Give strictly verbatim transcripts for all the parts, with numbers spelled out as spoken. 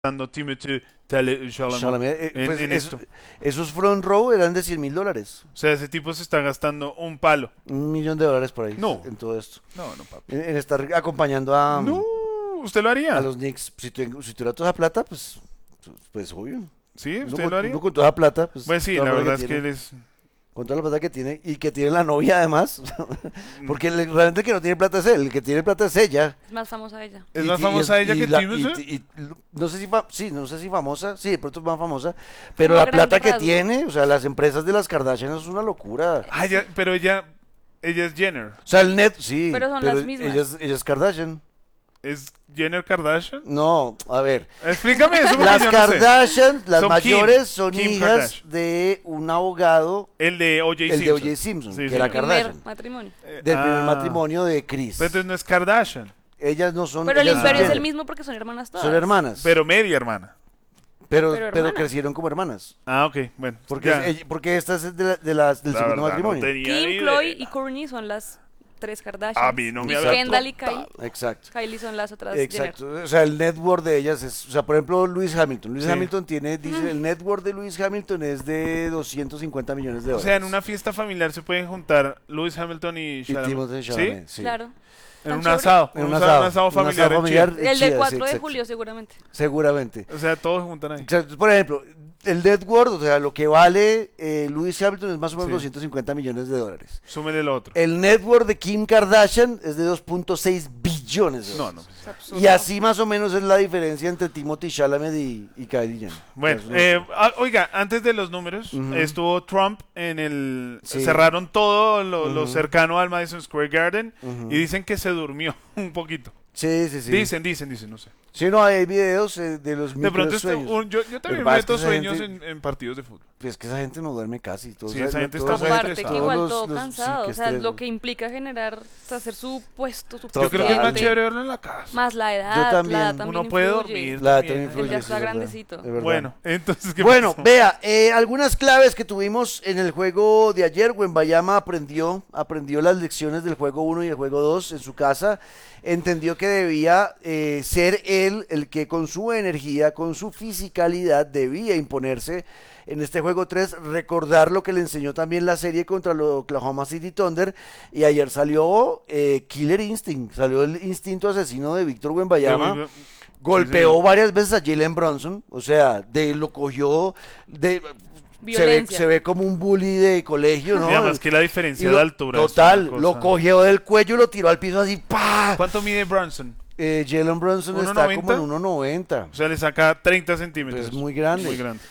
gastando Timothée Tale- Chalamet Chalamet, eh, en, pues en eso- esto. esos front row eran de cien mil dólares. O sea, ese tipo se está gastando un palo. Un millón de dólares por ahí No. en todo esto. No, no, papi. En, en estar acompañando a, No, ¿usted lo haría? a los Knicks. Si, tu- si tuviera toda esa plata, pues, pues obvio. ¿Sí? Uno ¿Usted con, lo haría? uno con toda esa plata, pues, Pues sí, toda la plata verdad es que tiene, él es... con toda la plata que tiene y que tiene la novia además. Porque el- realmente el que no tiene plata es él, el que tiene plata es ella. Es más famosa ella. ¿Es Y- más y- famosa y- ella y que la- Timothée? y- y- no sé si fa- sí, no sé si famosa, sí, de pronto es más famosa, pero Como la a plata grandes que rasgos. tiene, o sea, las empresas de las Kardashian es una locura. Ah, ya, pero ella... Ella es Jenner. O sea, el net, sí, Pero son las mismas. Ella es, ella es Kardashian. ¿Es Jenner Kardashian? No, a ver, Explícame eso porque las yo no sé. Kardashian, las Son mayores, Kim, son Kim hijas Kardashian. de un abogado, El de O J el Simpson. de O J Simpson, Sí, que sí. era Primer Kardashian, matrimonio. Eh, del primer ah. matrimonio de Kris. Pero entonces no es Kardashian, Ellas no son, Pero el ellas son imperio es el Jenner, mismo porque son hermanas todas. son hermanas, pero media hermana. pero, pero pero hermanas. crecieron como hermanas. Ah, ok, bueno. Porque, ya. ella- porque esta es de, la- de las, del La segundo verdad, no matrimonio. tenía ni Kim, idea. Chloe y Kourtney son las tres Kardashian. A mí no me y había Kendall y Kylie. tocado. Exacto. Kylie son las otras Jenner. Exacto, o sea, el net worth de ellas es, o sea, por ejemplo, Lewis Hamilton. Lewis Sí. Hamilton tiene, dice, el net worth de Lewis Hamilton es de doscientos cincuenta millones de O dólares. sea, en una fiesta familiar se pueden juntar Lewis Hamilton y y Chalamet. Timothée ¿Sí? Chalamet, sí. Claro. En Tan un chévere. asado. En un un asado, Un asado un asado familiar. en familiar. Chile. El del Chida, cuatro sí, de exacto. julio seguramente. Seguramente. O sea, todos se juntan ahí. Exacto, por ejemplo, el net worth, o sea, lo que vale eh, Lewis Hamilton es más o menos Sí. doscientos cincuenta millones de dólares. Súmele el otro. El net worth de Kim Kardashian es de dos punto seis billones de No, dólares. no. Es absurdo. Y así más o menos es la diferencia entre Timothée Chalamet y, y Kylie Jenner. Bueno, O sea, es eh, una- ah, oiga, antes de los números, Ujú. estuvo Trump en el... Sí. Cerraron todo lo, lo Ujú. cercano al Madison Square Garden Ujú. y dicen que se durmió un poquito. Sí, sí, sí. Dicen, dicen, dicen, no sé. Sí, no, hay videos eh, de los De pronto, este, microsueños. un- yo, yo Lo también que pasa es que meto esa sueños gente- en, en partidos de fútbol. Pues que esa gente no duerme casi. Todos, Sí, esa gente toda está esa muy Aparte que estresado. igual todos todo los- sí, cansado, qué o sea, estrés, lo ¿no? que implica generar, o sea, hacer su puesto, su Yo Yo creo que es más cliente, chévere verlo en la casa. más la edad, Yo también. la edad también Uno puede influye. dormir. La también. también El influye, ya sí, está es verdad, grandecito. es verdad. Bueno, entonces, ¿qué Bueno, pasó? vea, eh, algunas claves que tuvimos en el juego de ayer. Wembayama aprendió, aprendió las lecciones del juego uno y el juego dos en su casa. Entendió que debía eh, ser él el que con su energía, con su fisicalidad, debía imponerse en este juego tres, recordar lo que le enseñó también la serie contra los Oklahoma City Thunder. Y ayer salió eh, Killer Instinct, salió el instinto asesino de Víctor Wembayama. Pero, Golpeó señor. varias veces a Jalen Brunson, o sea, de lo cogió, de, se ve, Violencia. se ve como un bully de colegio, ¿no? Y además que la Y diferencia lo- de altura. es Total, una lo cosa- cogió del cuello y lo tiró al piso así, ¡pa! ¿Cuánto mide Brunson? Eh, Jalen Brunson ¿uno está noventa? como en uno noventa, O sea, le saca treinta centímetros. es muy grande. Muy grande.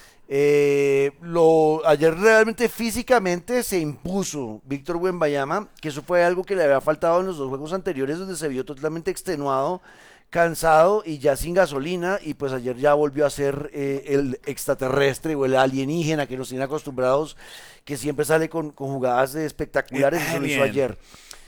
Eh, lo, ayer realmente físicamente se impuso Víctor Wembayama, que eso fue algo que le había faltado en los dos juegos anteriores, donde se vio totalmente extenuado, cansado y ya sin gasolina. Y pues ayer ya volvió a ser eh, el extraterrestre o el alienígena que nos tiene acostumbrados, que siempre sale con, con jugadas eh, espectaculares. El Eso lo hizo alien. ayer.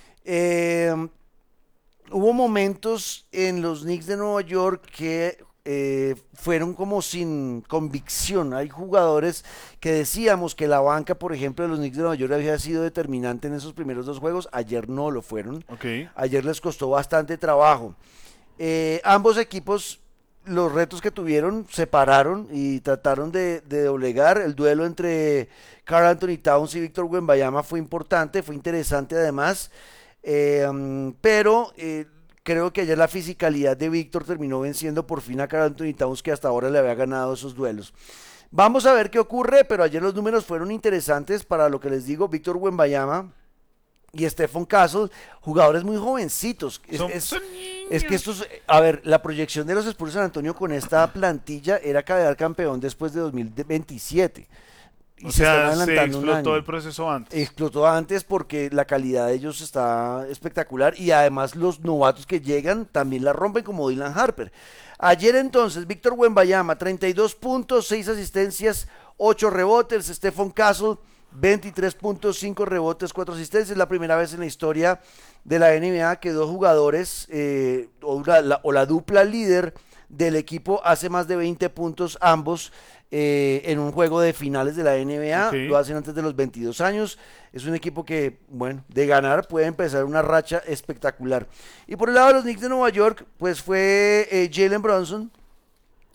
Eh, hubo momentos en los Knicks de Nueva York que eh, fueron como sin convicción. Hay jugadores que decíamos que la banca, por ejemplo, de los Knicks de Nueva York había sido determinante en esos primeros dos juegos. Ayer no lo fueron. Ok. Ayer les costó bastante trabajo. Eh, ambos equipos, los retos que tuvieron, se pararon y trataron de, de doblegar. El duelo entre Karl Anthony Towns y Víctor Wembanyama fue importante, fue interesante además. Eh, um, pero eh, creo que ayer la fisicalidad de Víctor terminó venciendo por fin a Karl Anthony Towns, que hasta ahora le había ganado esos duelos. Vamos a ver qué ocurre, pero ayer los números fueron interesantes para lo que les digo. Víctor Wembanyama y Stephon Castle, jugadores muy jovencitos. Es, Son- es- son es que niños. estos, a ver, la proyección de los Spurs de San Antonio con esta plantilla era quedar campeón después de dos mil veintisiete. Y O se están sea, se adelantando un explotó año. el proceso antes. Explotó antes porque la calidad de ellos está espectacular y además los novatos que llegan también la rompen como Dylan Harper. Ayer entonces, Víctor Wembanyama, treinta y dos puntos, seis asistencias, ocho rebotes. Stephon Castle, veintitrés puntos, cinco rebotes, cuatro asistencias. Es la primera vez en la historia de la N B A que dos jugadores eh, o, la, la, o la dupla líder del equipo hace más de veinte puntos ambos eh, en un juego de finales de la N B A. Ok. Lo hacen antes de los veintidós años. Es un equipo que, bueno, de ganar puede empezar una racha espectacular. Y por el lado de los Knicks de Nueva York, pues fue eh, Jalen Brunson,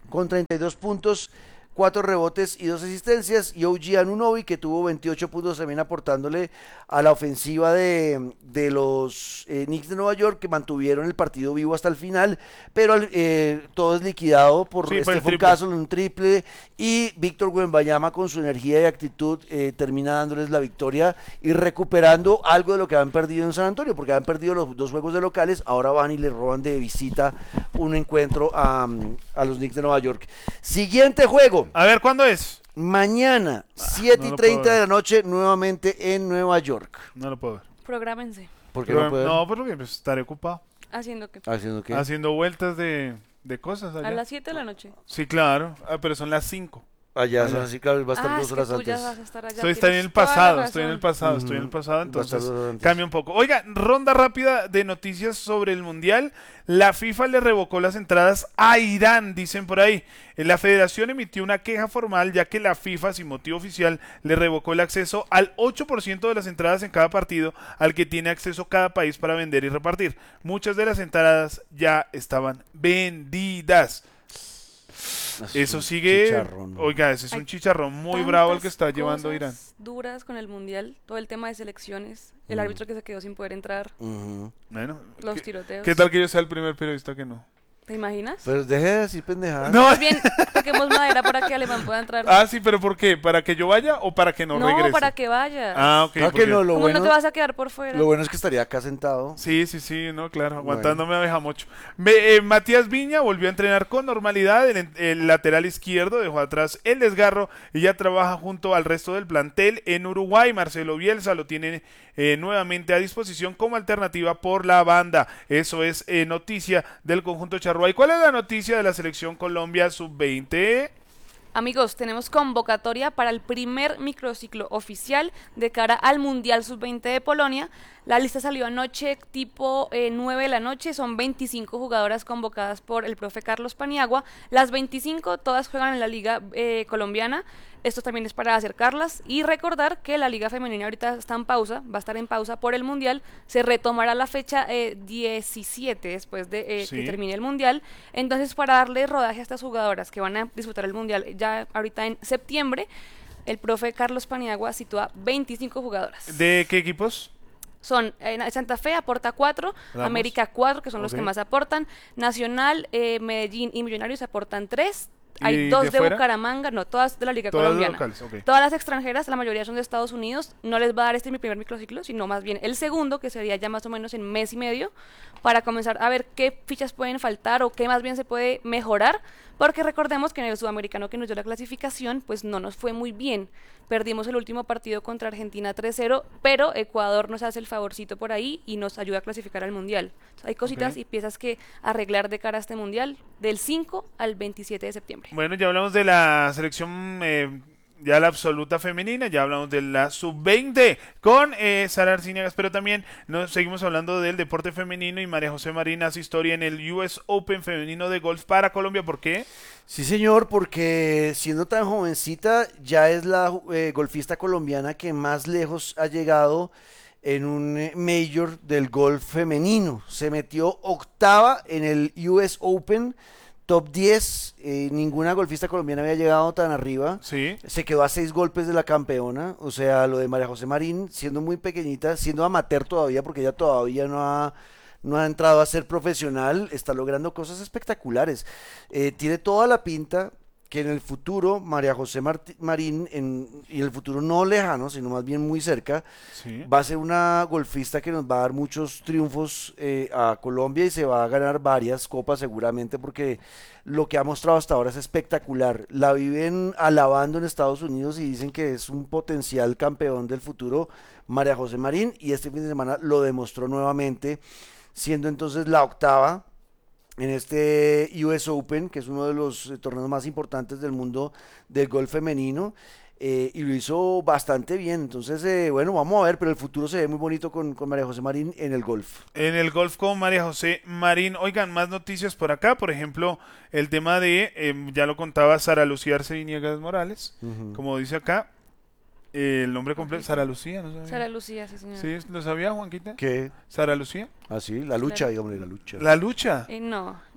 con treinta y dos puntos, cuatro rebotes y dos asistencias, y O G Anunoby, que tuvo veintiocho puntos también aportándole a la ofensiva de, de los eh, Knicks de Nueva York, que mantuvieron el partido vivo hasta el final, pero eh, todo es liquidado por Sí, fue el Stephen triple. Castle en un triple, y Víctor Wembanyama con su energía y actitud eh, termina dándoles la victoria y recuperando algo de lo que habían perdido en San Antonio, porque habían perdido los dos juegos de locales, ahora van y le roban de visita un encuentro a, a los Knicks de Nueva York. Siguiente juego. A ver, ¿cuándo es? Mañana, siete no y lo treinta puedo de ver. la noche, nuevamente en Nueva York. No lo puedo ver. Prográmense. ¿Por qué Pero, no puede? no, porque pues, estaré ocupado. Haciendo que. ¿Haciendo qué? Haciendo vueltas de, de cosas allá. A las siete de la noche. Sí, claro. Ah, pero son las cinco. Allá, son así, claro, va a estar Ah, dos es que horas tú ya antes. vas a estar allá. Estoy, estoy en tienes el toda la pasado, estoy en el razón. pasado, estoy en el Ujú. pasado, Va a estar entonces dos horas antes. cambia un poco. Oiga, ronda rápida de noticias sobre el Mundial. La FIFA le revocó las entradas a Irán, dicen por ahí. La federación emitió una queja formal ya que la FIFA, sin motivo oficial, le revocó el acceso al ocho por ciento de las entradas en cada partido al que tiene acceso cada país para vender y repartir. Muchas de las entradas ya estaban vendidas. Así, Eso un sigue, chicharrón, ¿no? oiga, ese es Hay un chicharrón muy bravo el que está Tantas llevando cosas Irán. duras con el mundial, todo el tema de selecciones, el Mm. árbitro que se quedó sin poder entrar, Ujú. Bueno, los ¿qué, tiroteos. qué tal que yo sea el primer periodista que no? ¿Te imaginas? Pero deje de decir pendejadas. No, Más bien, toquemos madera para que Alemán pueda entrar. ah, sí, pero ¿por qué? ¿Para que yo vaya o para que no, no, regrese? para que vaya. Ah, ok. Ah, porque- que no, lo ¿Cómo bueno, no te vas a quedar por fuera? lo bueno es que estaría acá sentado. Sí, sí, sí, no, claro, Bueno. aguantándome a Bejamocho. Me, eh, Matías Viña volvió a entrenar con normalidad, el, el lateral izquierdo dejó atrás el desgarro y ya trabaja junto al resto del plantel en Uruguay. Marcelo Bielsa lo tiene eh, nuevamente a disposición como alternativa por la banda. Eso es eh, noticia del conjunto Charrúa. ¿Y cuál es la noticia de la selección Colombia sub veinte? Amigos, tenemos convocatoria para el primer microciclo oficial de cara al Mundial sub veinte de Polonia. La lista salió anoche tipo eh, nueve de la noche, son veinticinco jugadoras convocadas por el profe Carlos Paniagua. Las veinticinco todas juegan en la liga eh, colombiana. Esto también es para acercarlas y recordar que la liga femenina ahorita está en pausa, va a estar en pausa por el Mundial. Se retomará la fecha eh, diecisiete después de eh, Sí. que termine el Mundial. Entonces, para darle rodaje a estas jugadoras que van a disputar el Mundial ya ahorita en septiembre, el profe Carlos Paniagua sitúa veinticinco jugadoras. ¿De qué equipos? Son eh, Santa Fe aporta cuatro, Vamos. América cuatro, que son los Ok. que más aportan, Nacional, eh, Medellín y Millonarios aportan tres. ¿Y Hay dos de de, fuera? Bucaramanga, no, todas de la Liga Todas Colombiana. locales, ok. Todas las extranjeras, la mayoría son de Estados Unidos, no les va a dar este mi primer microciclo, sino más bien el segundo, que sería ya más o menos en mes y medio, para comenzar a ver qué fichas pueden faltar o qué más bien se puede mejorar, porque recordemos que en el sudamericano que nos dio la clasificación, pues no nos fue muy bien. Perdimos el último partido contra Argentina tres cero, pero Ecuador nos hace el favorcito por ahí y nos ayuda a clasificar al Mundial. O sea, hay cositas Ok. y piezas que arreglar de cara a este Mundial, del cinco al veintisiete de septiembre. Bueno, ya hablamos de la selección, eh, ya la absoluta femenina, ya hablamos de la sub veinte con eh, Sara Arciniagas, pero también nos seguimos hablando del deporte femenino y María José Marín hace historia en el U S Open femenino de golf para Colombia. ¿Por qué? Sí, señor, porque siendo tan jovencita, ya es la eh, golfista colombiana que más lejos ha llegado en un eh, major del golf femenino. Se metió octava en el U S Open, top diez. Eh, ninguna golfista colombiana había llegado tan arriba. Sí. Se quedó a seis golpes de la campeona. O sea, lo de María José Marín, siendo muy pequeñita, siendo amateur todavía, porque ella todavía no ha no ha entrado a ser profesional, está logrando cosas espectaculares. Eh, tiene toda la pinta que en el futuro María José Martí- Marín, en, y en el futuro no lejano, sino más bien muy cerca, Sí. va a ser una golfista que nos va a dar muchos triunfos eh, a Colombia y se va a ganar varias copas seguramente, porque lo que ha mostrado hasta ahora es espectacular. La viven alabando en Estados Unidos y dicen que es un potencial campeón del futuro María José Marín, y este fin de semana lo demostró nuevamente, siendo entonces la octava en este U S Open, que es uno de los eh, torneos más importantes del mundo del golf femenino, eh, y lo hizo bastante bien. Entonces, eh, bueno, vamos a ver, pero el futuro se ve muy bonito con, con María José Marín en el golf. En el golf con María José Marín. Oigan, más noticias por acá. Por ejemplo, el tema de, eh, ya lo contaba Sara Lucía Arceniegas Morales, Ujú. como dice acá, eh, el nombre completo, Sara Lucía, ¿no sabía? Sara Lucía, sí señor. Sí, ¿lo sabía, Juanquita? ¿Qué? Sara Lucía. Ah, sí, la lucha, Claro. digámosle, la lucha. La lucha. Eh, no,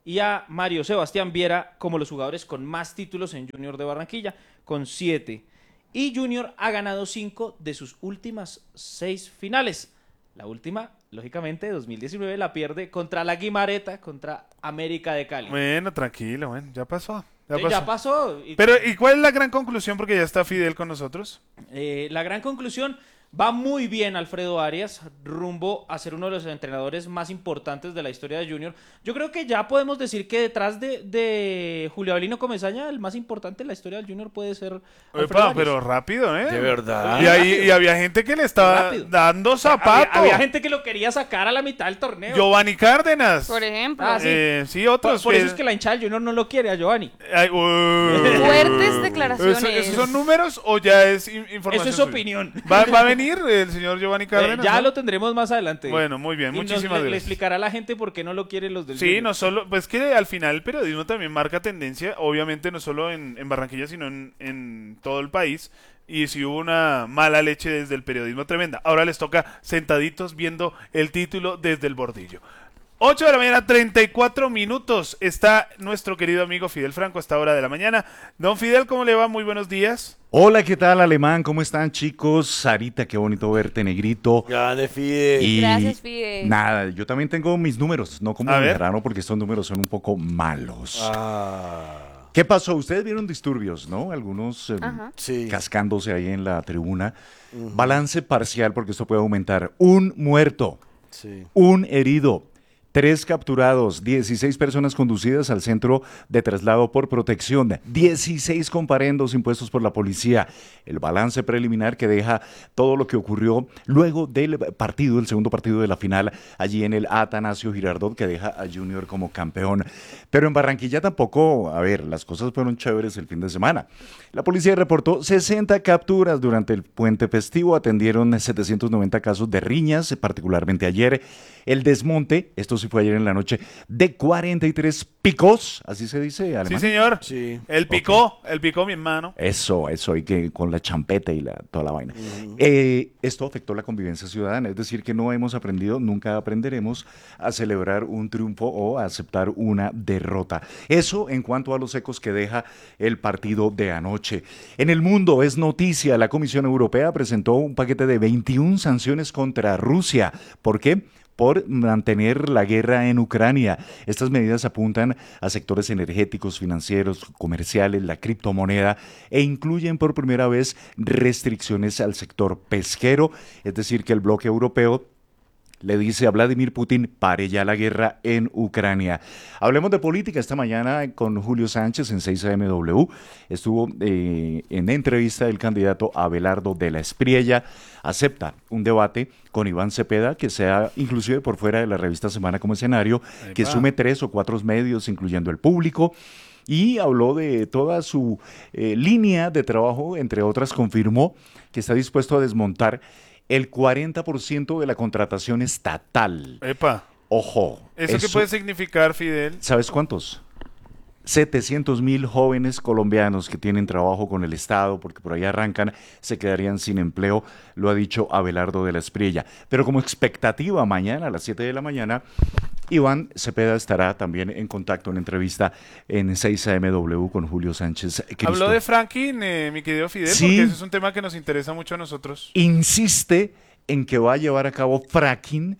y a Mario Sebastián Viera como los jugadores con más títulos en Junior de Barranquilla, con siete. Y Junior ha ganado cinco de sus últimas seis finales. La última, lógicamente, de dos mil diecinueve la pierde contra la Guimareta, contra América de Cali. Bueno, tranquilo, bueno, ya pasó. Ya Sí, pasó. ya pasó. Y- Pero, ¿y cuál es la gran conclusión? Porque ya está Fidel con nosotros. Eh, la gran conclusión, va muy bien Alfredo Arias, rumbo a ser uno de los entrenadores más importantes de la historia de Junior. Yo creo que ya podemos decir que detrás de, de Julio Avelino Comesaña, el más importante en la historia del Junior puede ser Alfredo Epa, Arias. pero rápido, ¿eh? De verdad. Y, ahí, y había gente que le estaba Rápido. dando Había, zapato. había gente que lo quería sacar a la mitad del torneo. Giovanni Cárdenas. Por ejemplo. Ah, sí. Eh, sí, por, otros. por eso es que la hinchada del Junior no lo quiere a Giovanni. Ay, uh. Fuertes declaraciones. ¿Eso- ¿Esos son números o ya es in- información? Eso es suya? opinión. ¿Va, va a venir el señor Giovanni Eh, Cárdenas? ya ¿no? lo tendremos más adelante. Bueno, muy bien, Y nos- muchísimas le, le gracias. explicará a la gente por qué no lo quieren los del Sí, Junior. no solo, pues que al final el periodismo también marca tendencia, obviamente no solo en, en Barranquilla, sino en, en todo el país. Y si hubo una mala leche desde el periodismo tremenda. Ahora les toca sentaditos viendo el título desde el bordillo. ocho de la mañana, treinta y cuatro minutos. Está nuestro querido amigo Fidel Franco a esta hora de la mañana. Don Fidel, ¿cómo le va? Muy buenos días. Hola, ¿qué tal, Alemán? ¿Cómo están, chicos? Sarita, qué bonito verte, negrito. Grande Fide. Y Gracias, Fide. nada, yo también tengo mis números, no como A mi ver. verano, porque estos números son un poco malos. Ah, ¿Qué pasó? Ustedes vieron disturbios, ¿no? Algunos eh, Ajá. sí. cascándose ahí en la tribuna. Balance parcial, porque esto puede aumentar. Un muerto, Sí. un herido. Tres capturados, dieciséis personas conducidas al centro de traslado por protección, dieciséis comparendos impuestos por la policía. El balance preliminar que deja todo lo que ocurrió luego del partido, el segundo partido de la final, allí en el Atanasio Girardot, que deja a Junior como campeón. Pero en Barranquilla tampoco, a ver, las cosas fueron chéveres el fin de semana. La policía reportó sesenta capturas durante el puente festivo, atendieron setecientos noventa casos de riñas, particularmente ayer. El desmonte, esto sí fue ayer en la noche, de cuarenta y tres picos, así se dice, Sí, alemán. señor. Sí. El picó, el picó mi hermano. Eso, eso, y que con la champeta y la, toda la vaina. Eh, esto afectó la convivencia ciudadana, es decir, que no hemos aprendido, nunca aprenderemos a celebrar un triunfo o a aceptar una derrota. Eso en cuanto a los ecos que deja el partido de anoche. En el mundo es noticia, la Comisión Europea presentó un paquete de veintiuna sanciones contra Rusia. ¿Por qué? Por mantener la guerra en Ucrania. Estas medidas apuntan a sectores energéticos, financieros, comerciales, la criptomoneda e incluyen por primera vez restricciones al sector pesquero, es decir, que el bloque europeo le dice a Vladimir Putin, pare ya la guerra en Ucrania. Hablemos de política esta mañana con Julio Sánchez en seis A M W. Estuvo eh, en entrevista el candidato Abelardo de la Espriella. Acepta un debate con Iván Cepeda, que sea inclusive por fuera de la revista Semana como escenario, que Epa. sume tres o cuatro medios, incluyendo el público. Y habló de toda su eh, línea de trabajo, entre otras confirmó que está dispuesto a desmontar el cuarenta por ciento de la contratación estatal. Epa. Ojo. ¿Eso, qué puede significar, Fidel? ¿Sabes cuántos? setecientos mil jóvenes colombianos que tienen trabajo con el Estado, porque por ahí arrancan, se quedarían sin empleo, lo ha dicho Abelardo de la Espriella. Pero como expectativa, mañana a las siete de la mañana, Iván Cepeda estará también en contacto en entrevista en seis A M W con Julio Sánchez Cristo. Habló de Franklin, eh, mi querido Fidel, Sí. porque ese es un tema que nos interesa mucho a nosotros. Insiste en que va a llevar a cabo fracking,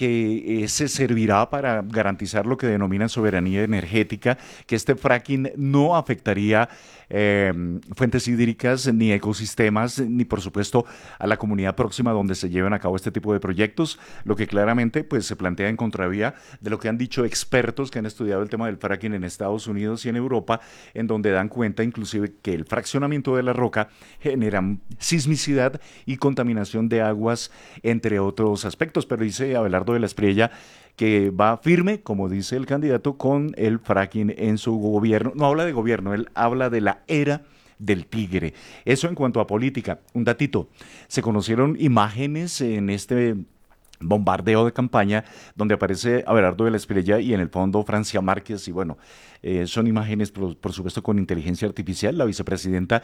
que eh, se servirá para garantizar lo que denominan soberanía energética, que este fracking no afectaría eh, fuentes hídricas, ni ecosistemas, ni por supuesto a la comunidad próxima donde se lleven a cabo este tipo de proyectos, lo que claramente pues se plantea en contravía de lo que han dicho expertos que han estudiado el tema del fracking en Estados Unidos y en Europa, en donde dan cuenta inclusive que el fraccionamiento de la roca genera sismicidad y contaminación de aguas, entre otros aspectos. Pero dice Abelardo de la Espriella que va firme, como dice el candidato, con el fracking en su gobierno. No habla de gobierno, él habla de la era del tigre. Eso en cuanto a política. Un datito, se conocieron imágenes en este bombardeo de campaña, donde aparece Abelardo de la Espriella y en el fondo Francia Márquez, y bueno, eh, son imágenes, por, por supuesto, con inteligencia artificial. La vicepresidenta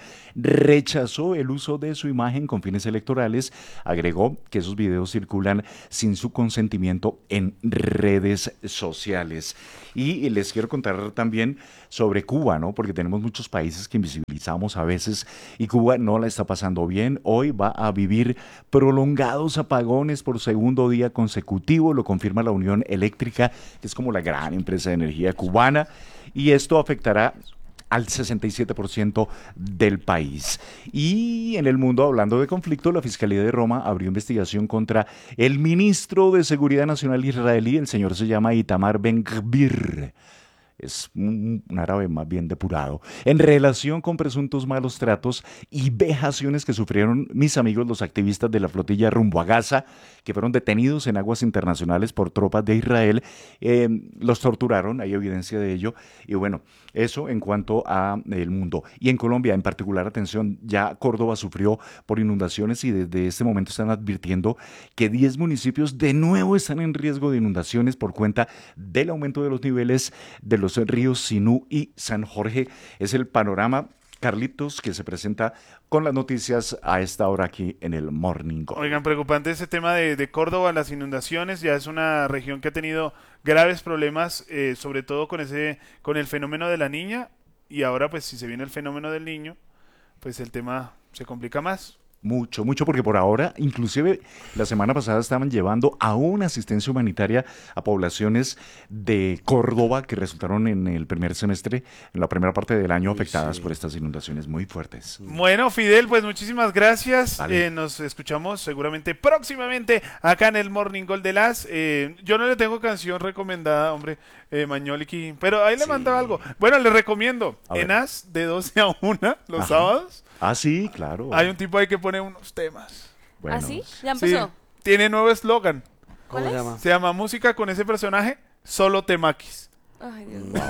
rechazó el uso de su imagen con fines electorales, agregó que esos videos circulan sin su consentimiento en redes sociales. Y les quiero contar también sobre Cuba, ¿no? Porque tenemos muchos países que invisibilizamos a veces y Cuba no la está pasando bien. Hoy va a vivir prolongados apagones por segundo día consecutivo, lo confirma la Unión Eléctrica, que es como la gran empresa de energía cubana, y esto afectará al sesenta y siete por ciento del país. Y en el mundo, hablando de conflicto, la Fiscalía de Roma abrió investigación contra el ministro de Seguridad Nacional israelí. El señor se llama Itamar Ben-Gvir. Es un, un árabe más bien depurado, en relación con presuntos malos tratos y vejaciones que sufrieron mis amigos los activistas de la flotilla rumbo a Gaza, que fueron detenidos en aguas internacionales por tropas de Israel. Eh, los torturaron, hay evidencia de ello, y bueno, eso en cuanto a el mundo. Y en Colombia, en particular, atención, ya Córdoba sufrió por inundaciones y desde este momento están advirtiendo que diez municipios de nuevo están en riesgo de inundaciones por cuenta del aumento de los niveles de los ríos Sinú y San Jorge. Es el panorama, Carlitos, que se presenta con las noticias a esta hora aquí en el Morning Call. Oigan, preocupante ese tema de, de Córdoba, las inundaciones. Ya es una región que ha tenido graves problemas, eh, sobre todo con ese, con el fenómeno de la niña. Y ahora, pues, si se viene el fenómeno del niño, pues el tema se complica más. Mucho, mucho, porque por ahora, inclusive la semana pasada estaban llevando aún asistencia humanitaria a poblaciones de Córdoba que resultaron en el primer semestre, en la primera parte del año, afectadas sí. por estas inundaciones muy fuertes. Bueno, Fidel, pues muchísimas gracias. Vale. Eh, nos escuchamos seguramente próximamente acá en el Morning Call de las. Eh, yo no le tengo canción recomendada, hombre, eh, Mañoliki, pero ahí le Sí. mando algo. Bueno, le recomiendo A ver. Enas de doce a una los Ajá. sábados. Ah, sí, claro. Hay un tipo ahí que pone unos temas. Bueno. ¿Ah, sí? ¿Ya Sí, empezó? tiene nuevo eslogan. ¿Cómo ¿Cuál se es? llama? Se llama Música con ese personaje, solo te maquis. Ay, Dios mío.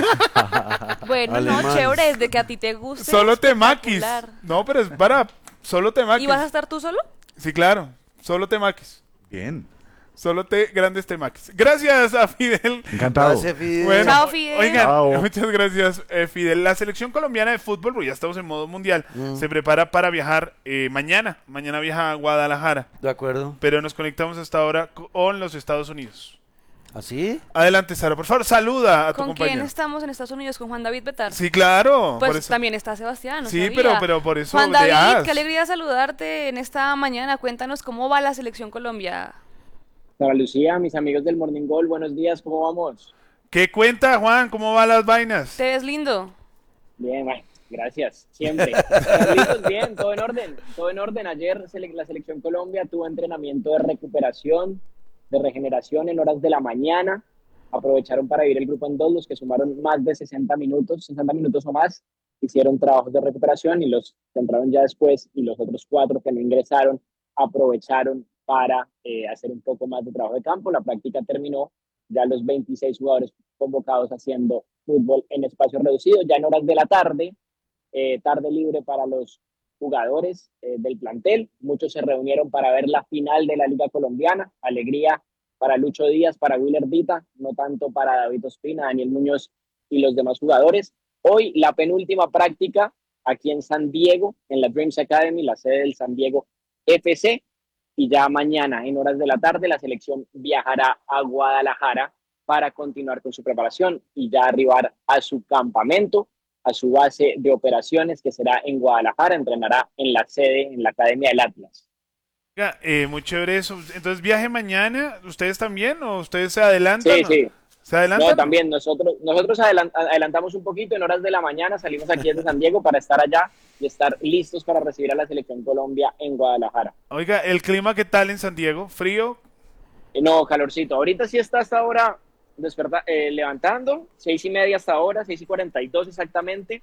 Bueno, Alemán. no, chévere, desde que a ti te guste. Solo te maquis. espectacular. No, pero es para solo te maquis. ¿Y vas a estar tú solo? Sí, claro. Solo te maquis. Bien. Solo te grandes temaquis. Gracias a Fidel. Encantado. Gracias, Fidel. Bueno, Chao, Fidel. Oigan, Chao. muchas gracias, eh, Fidel. La selección colombiana de fútbol, porque ya estamos en modo mundial, Mm. se prepara para viajar eh, mañana. Mañana viaja a Guadalajara. De acuerdo. Pero nos conectamos hasta ahora con los Estados Unidos. ¿Así? Adelante, Sara, por favor, saluda a tu ¿Con quién compañero. estamos en Estados Unidos? ¿Con Juan David Betar? Sí, claro. Pues por eso. también está Sebastián, no Sí, sabía. pero, pero por eso. Juan de David, as. qué alegría saludarte en esta mañana. Cuéntanos cómo va la selección Colombia. Sara Lucía, mis amigos del Morning Call, buenos días, ¿cómo vamos? ¿Qué cuenta, Juan? ¿Cómo van las vainas? Te ves lindo. Bien, bueno, gracias, siempre. Carlitos, bien, todo en orden, todo en orden. Ayer sele- la Selección Colombia tuvo entrenamiento de recuperación, de regeneración en horas de la mañana. Aprovecharon para ir el grupo en dos, los que sumaron más de sesenta minutos, sesenta minutos o más, hicieron trabajos de recuperación y los que entraron ya después y los otros cuatro que no ingresaron aprovecharon para eh, hacer un poco más de trabajo de campo. La práctica terminó, ya los veintiséis jugadores convocados haciendo fútbol en espacio reducido, ya en horas de la tarde, eh, tarde libre para los jugadores eh, del plantel. Muchos se reunieron para ver la final de la Liga Colombiana. Alegría para Lucho Díaz, para Willer Dita, no tanto para David Ospina, Daniel Muñoz y los demás jugadores. Hoy la penúltima práctica aquí en San Diego, en la Dreams Academy, la sede del San Diego F C, y ya mañana en horas de la tarde la selección viajará a Guadalajara para continuar con su preparación y ya arribar a su campamento, a su base de operaciones que será en Guadalajara. Entrenará en la sede, en la Academia del Atlas. Oiga, eh, muy chévere eso. Entonces, ¿viaje mañana? ¿Ustedes también? ¿O ustedes se adelantan? Sí, o- sí. ¿Se adelantan? No, también nosotros, nosotros adelant- adelantamos un poquito en horas de la mañana, salimos aquí desde San Diego para estar allá y estar listos para recibir a la Selección Colombia en Guadalajara. Oiga, ¿el clima qué tal en San Diego? ¿Frío? Eh, No, calorcito. Ahorita sí está hasta ahora desperta, eh, levantando, seis y media hasta ahora, seis y cuarenta y dos exactamente.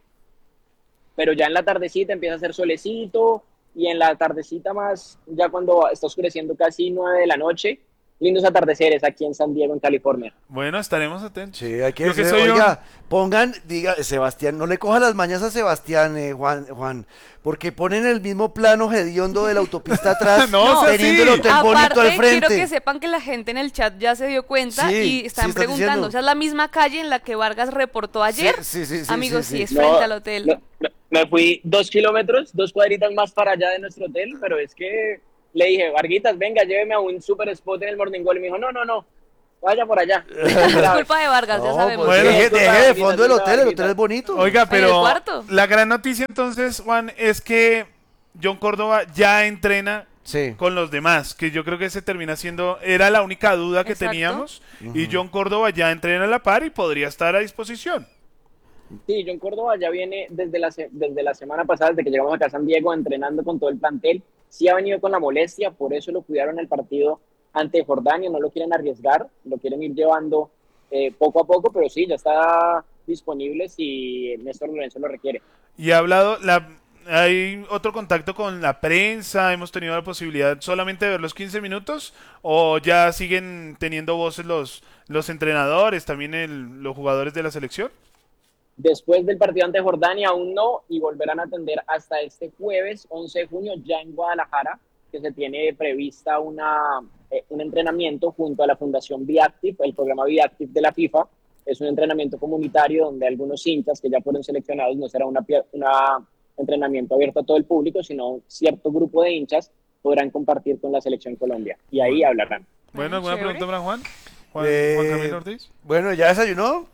Pero ya en la tardecita empieza a hacer solecito y en la tardecita más, ya cuando está oscureciendo casi nueve de la noche, lindos atardeceres aquí en San Diego, en California. Bueno, estaremos atentos. Sí, hay que Yo que decir, soy oiga, pongan, diga, Sebastián, no le coja las mañas a Sebastián, eh, Juan, Juan, porque ponen el mismo plano hediondo de la autopista atrás, No, sea teniendo el así. hotel bonito Aparte, al quiero frente. que sepan que la gente en el chat ya se dio cuenta Sí, y sí, están está preguntando. diciendo. O sea, es la misma calle en la que Vargas reportó ayer. Sí, sí, sí, sí, Amigos, sí, sí, sí. es frente al hotel. no, no, me fui dos kilómetros, dos cuadritas más para allá de nuestro hotel, pero es que le dije, Varguitas, venga, lléveme a un super spot en el Morning Goal. Y me dijo, no, no, no, vaya por allá. Es culpa de Vargas, ya No, sabemos. pues Bueno. deje, deje de fondo el hotel, el Varguitas. hotel es bonito. Oiga, el pero cuarto. la gran noticia entonces, Juan, es que John Córdoba ya entrena Sí. con los demás, que yo creo que se termina siendo, era la única duda que Exacto. teníamos, y John Córdoba ya entrena a la par y podría estar a disposición. Sí, John Córdoba ya viene desde la, se- desde la semana pasada, desde que llegamos acá a San Diego, entrenando con todo el plantel. Sí ha venido con la molestia, por eso lo cuidaron el partido ante Jordania, no lo quieren arriesgar, lo quieren ir llevando eh, poco a poco, pero sí, ya está disponible si Néstor Lorenzo lo requiere. Y ha hablado, la, hay otro contacto con la prensa, hemos tenido la posibilidad solamente de ver los quince minutos, o ya siguen teniendo voces los, los entrenadores, también el- los jugadores de la selección. Después del partido ante Jordania aún no, y volverán a atender hasta este jueves once de junio ya en Guadalajara, que se tiene prevista una, eh, un entrenamiento junto a la Fundación Viactive, el programa Viactive de la FIFA. Es un entrenamiento comunitario donde algunos hinchas que ya fueron seleccionados, no será un una entrenamiento abierto a todo el público, sino un cierto grupo de hinchas podrán compartir con la Selección Colombia y ahí hablarán. Bueno, Ah, ¿alguna chévere. pregunta para Juan? Juan, Eh, Juan Camilo Ortiz. Bueno, ¿ya desayunó?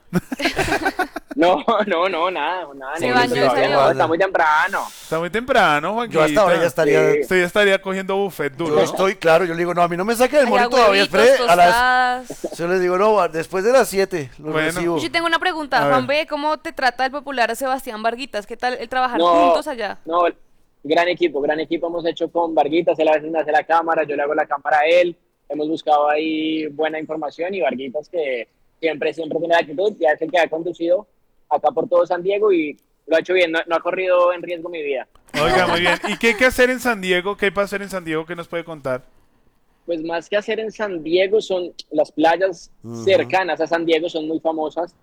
No, no, no, nada, nada. Se no, bañó y todavía salió. no, está muy temprano. Está muy temprano, Juanquita. Yo hasta ahora ya estaría... Sí. Usted ya estaría cogiendo buffet duro, Yo ¿no? estoy claro, yo le digo, no, a mí no me saque del Hay morning todavía, huevitos, espere, a las... tostadas. Yo les digo, no, después de las siete, lo Bueno. recibo. Yo tengo una A pregunta, ver. Juan B, ¿cómo te trata el popular Sebastián Varguitas? ¿Qué tal el trabajar No, juntos allá? No, gran equipo, gran equipo hemos hecho con Varguitas, él a veces me hace la cámara, yo le hago la cámara a él, hemos buscado ahí buena información y Varguitas que siempre, siempre tiene la actitud, ya es el que ha conducido acá por todo San Diego y lo ha hecho bien, no, no ha corrido en riesgo mi vida. Oiga, muy bien. ¿Y qué hay que hacer en San Diego? ¿Qué hay para hacer en San Diego? ¿Qué nos puede contar? Pues más que hacer en San Diego son las playas Ujú. cercanas a San Diego, son muy famosas.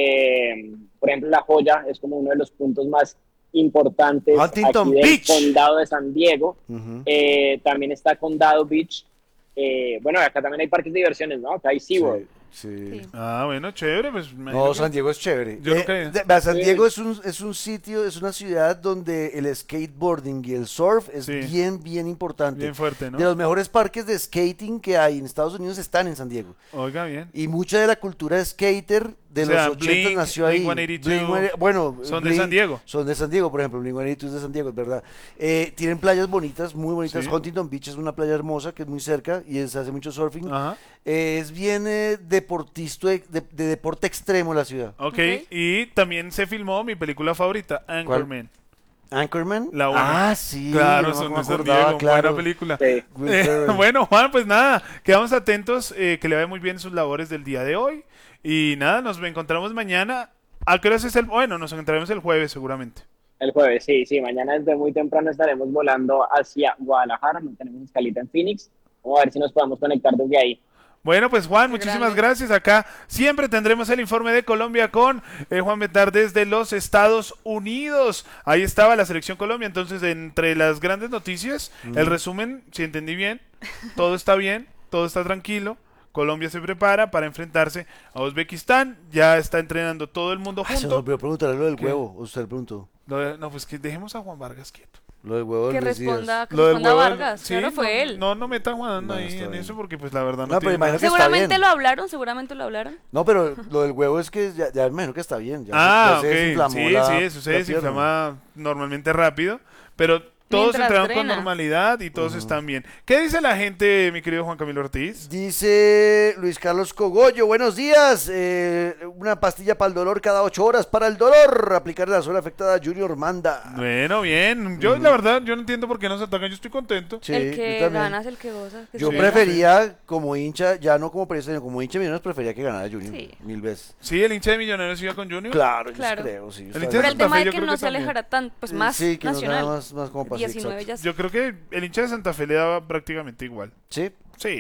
Eh, por ejemplo, La Joya es como uno de los puntos más importantes Huntington aquí del Beach. condado de San Diego. Ujú. Eh, también está Condado Beach. Eh, bueno, acá también hay parques de diversiones, ¿no? Acá hay SeaWorld. Sí, sí. Sí. Ah, bueno, chévere. Pues, me imagino No, que- San Diego es chévere. Yo Eh, nunca he ido. de- vea, San Sí. Diego es un, es un sitio, es una ciudad donde el skateboarding y el surf es Sí. bien, bien importante. Bien fuerte, ¿no? De los mejores parques de skating que hay en Estados Unidos están en San Diego. Oiga, bien. Y mucha de la cultura skater de O sea, los ochenta Blink, nació ahí. Blink ciento ochenta y dos, Blink- bueno, son de Blink- San Diego. Son de San Diego, por ejemplo. Blink ciento ochenta y dos es de San Diego, es verdad. Eh, tienen playas bonitas, muy bonitas. Sí. Huntington Beach es una playa hermosa que es muy cerca y se hace mucho surfing. Ajá. Eh, es bien eh, deportista, de, de deporte extremo la ciudad. Ok. Ok. Y también se filmó mi película favorita, Anchorman. Anchorman. La una. Ah, sí. Claro, no son me de San acordaba, Diego. claro. Buena película. Sí. Will Eh, Ferrell. bueno, Juan, pues nada, quedamos atentos, eh, que le vaya muy bien sus labores del día de hoy. Y nada, nos encontramos mañana. ¿A qué horas es el...? Bueno, nos encontraremos el jueves seguramente. El jueves, sí, sí, mañana desde muy temprano estaremos volando hacia Guadalajara, no tenemos escalita en Phoenix, vamos a ver si nos podemos conectar desde ahí. Bueno, pues Juan, Qué muchísimas grande. gracias. Acá siempre tendremos el informe de Colombia con eh, Juan Betar desde los Estados Unidos. Ahí estaba la selección Colombia. Entonces, entre las grandes noticias, el resumen, si entendí bien, todo está bien, todo está tranquilo. Colombia se prepara para enfrentarse a Uzbekistán. Ya está entrenando todo el mundo Ah, se me junto. olvidó preguntarle lo del ¿Qué? huevo. Usted le preguntó. Lo de- no, pues que dejemos a Juan Vargas quieto. Lo del huevo Que del Luis Díaz. responda, que Lo del responda huevo del- Vargas, sí, claro, fue no, él. No, no meta a Juan No, ahí está en bien. eso porque pues la verdad no, No, pero tiene imagino nada. que está Seguramente bien. lo hablaron, seguramente lo hablaron. No, pero lo del huevo es que ya, ya me imagino que está bien. Ya, Ah, ya se ok. desinflamó Sí, la- sí, eso se la desinflama normalmente rápido, pero todos Mientras entrenan con drena. normalidad y todos están bien. ¿Qué dice la gente, mi querido Juan Camilo Ortiz? Dice Luis Carlos Cogollo, buenos días. eh, una pastilla para el dolor cada ocho horas para el dolor. Aplicar la zona afectada Junior manda. Bueno, bien. Yo, la verdad, yo no entiendo por qué nos atacan. Yo estoy contento. Sí, el yo que también. gana es el que goza. que Yo se Sí, goza. prefería, como hincha, ya no como periodista, sino como hincha de Millonarios, prefería que ganara Junior. Sí. Mil veces. Sí, el hincha de Millonarios iba con Junior. Claro, yo Claro. creo, sí. está hincha de Pero bien. el tema Fe, de yo que creo no que se también. alejara tan, pues Eh, más sí, que nos nacional. gana más, más como para sí, diecinueve exacto. ya. Yo creo que el hincha de Santa Fe le daba prácticamente igual. Sí, Sí.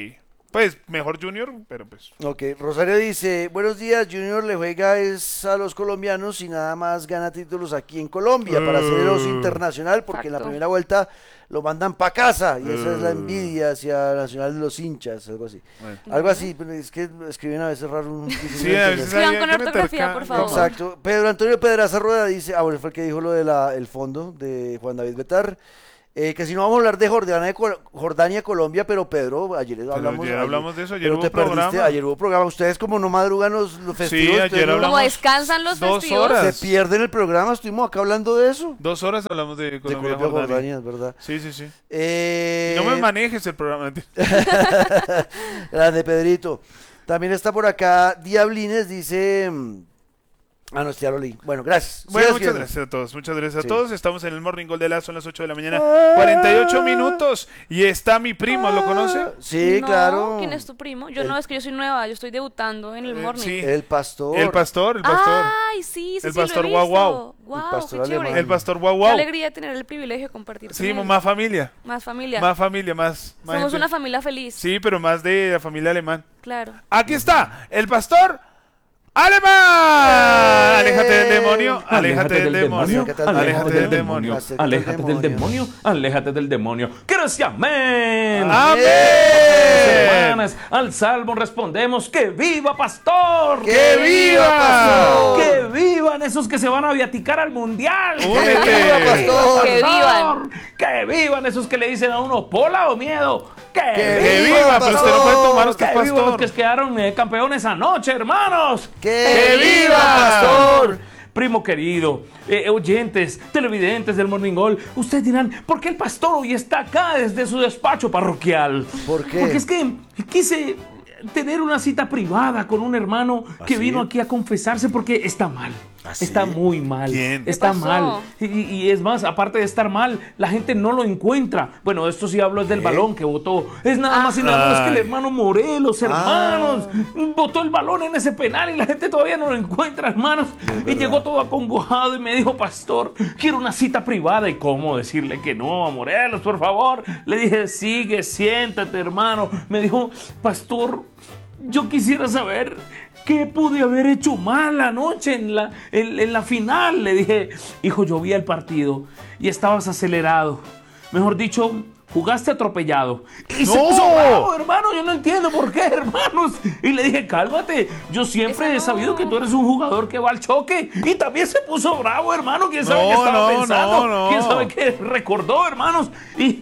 Pues mejor Junior, pero pues. Ok, Rosario dice, buenos días, Junior le juega es a los colombianos y nada más gana títulos aquí en Colombia para hacer el oso internacional, porque en la Facto. primera vuelta lo mandan para casa y esa es la Mm. envidia hacia Nacional de los hinchas, algo así. Bueno. Algo así, pero es que escriben a veces raro. un- Sí, a veces Escriban hay con que meter ortografía, ca- por favor. Exacto. Pedro Antonio Pedraza Rueda dice, ah, bueno, fue el que dijo lo del fondo de Juan David Betar. Eh, que si no vamos a hablar de Jordania, Col- Jordania, Colombia, pero Pedro, ayer hablamos, ayer hablamos de eso, ayer pero hubo te perdiste, programa. ayer hubo programa. Ustedes como no madrugan los, los festivos, ayer ustedes no- hablamos Como descansan los dos festivos. horas. se pierden el programa, estuvimos acá hablando de eso. Dos horas hablamos de De Colombia, Colombia, Jordania. Jordania, es verdad. Sí, sí, sí. Eh, No me manejes el programa. Grande Pedrito. También está por acá Diablines, dice... mm, Ah, no, ya lo leí. Bueno, gracias. Bueno, Sigas muchas viendo. gracias a todos, muchas gracias Sí. a todos. Estamos en el Morning Gol de Lazo, son las ocho de la mañana, cuarenta y ocho minutos. Y está mi primo, ¿lo conoce? Sí, No, claro. ¿quién es tu primo? Yo El- no, es que yo soy nueva, yo estoy debutando en el Eh, morning. sí. El pastor. El pastor, el pastor. Ay, sí, sí, El sí, pastor lo he guau, visto. guau. Guau, El pastor qué chévere. alemán. El pastor guau Qué guau. alegría tener el privilegio de compartir Sí, con él. más familia. Más familia. Más familia, más. más Somos gente. una familia feliz. Sí, pero más de la familia alemán. Claro. Aquí está, el pastor alemán. Aléjate del demonio, aléjate del demonio, aléjate del demonio. Acércate al Aléjate del demonio, aléjate del demonio. ¡Gracias, amén! Amén. Hermanas, al salmo respondemos que viva pastor. ¡Que viva, pastor! Que vivan esos que se van a viaticar al mundial. Únete. ¡Que viva, pastor! Que vivan. Que vivan esos que le dicen a uno pola o miedo. Que, Que viva, pero usted no puede tomar usted Que es vivan los pastor. que quedaron eh, campeones anoche, hermanos. ¡Que viva, pastor! Primo querido, eh, oyentes, televidentes del Morning Gol, ustedes dirán, ¿por qué el pastor hoy está acá desde su despacho parroquial? ¿Por qué? Porque es que quise tener una cita privada con un hermano que ¿Ah, vino sí? aquí a confesarse porque está mal. ¿Ah, sí? Está muy mal. ¿Quién? ¿Qué Está pasó? mal. Y, y es más, aparte de estar mal, la gente no lo encuentra. Bueno, esto sí hablo es del ¿Qué? balón que votó. Es nada más y nada menos que el Ay. hermano Morelos, hermanos. Votó el balón en ese penal y la gente todavía no lo encuentra, hermanos. Y llegó todo acongojado y me dijo, pastor, quiero una cita privada. ¿Y cómo decirle que no a Morelos, por favor? Le dije, sigue, siéntate, hermano. Me dijo, pastor, yo quisiera saber qué pude haber hecho mal anoche en la, en, en la final. Le dije, hijo, yo vi el partido y estabas acelerado. Mejor dicho, jugaste atropellado. Y se ¡No! puso bravo, hermano. Yo no entiendo por qué, hermanos. Y le dije, cálmate. Yo siempre Esa he no. sabido que tú eres un jugador que va al choque. Y también se puso bravo, hermano. ¿Quién sabe No, qué estaba no, pensando? no, no. ¿Quién sabe qué recordó, hermanos? Y,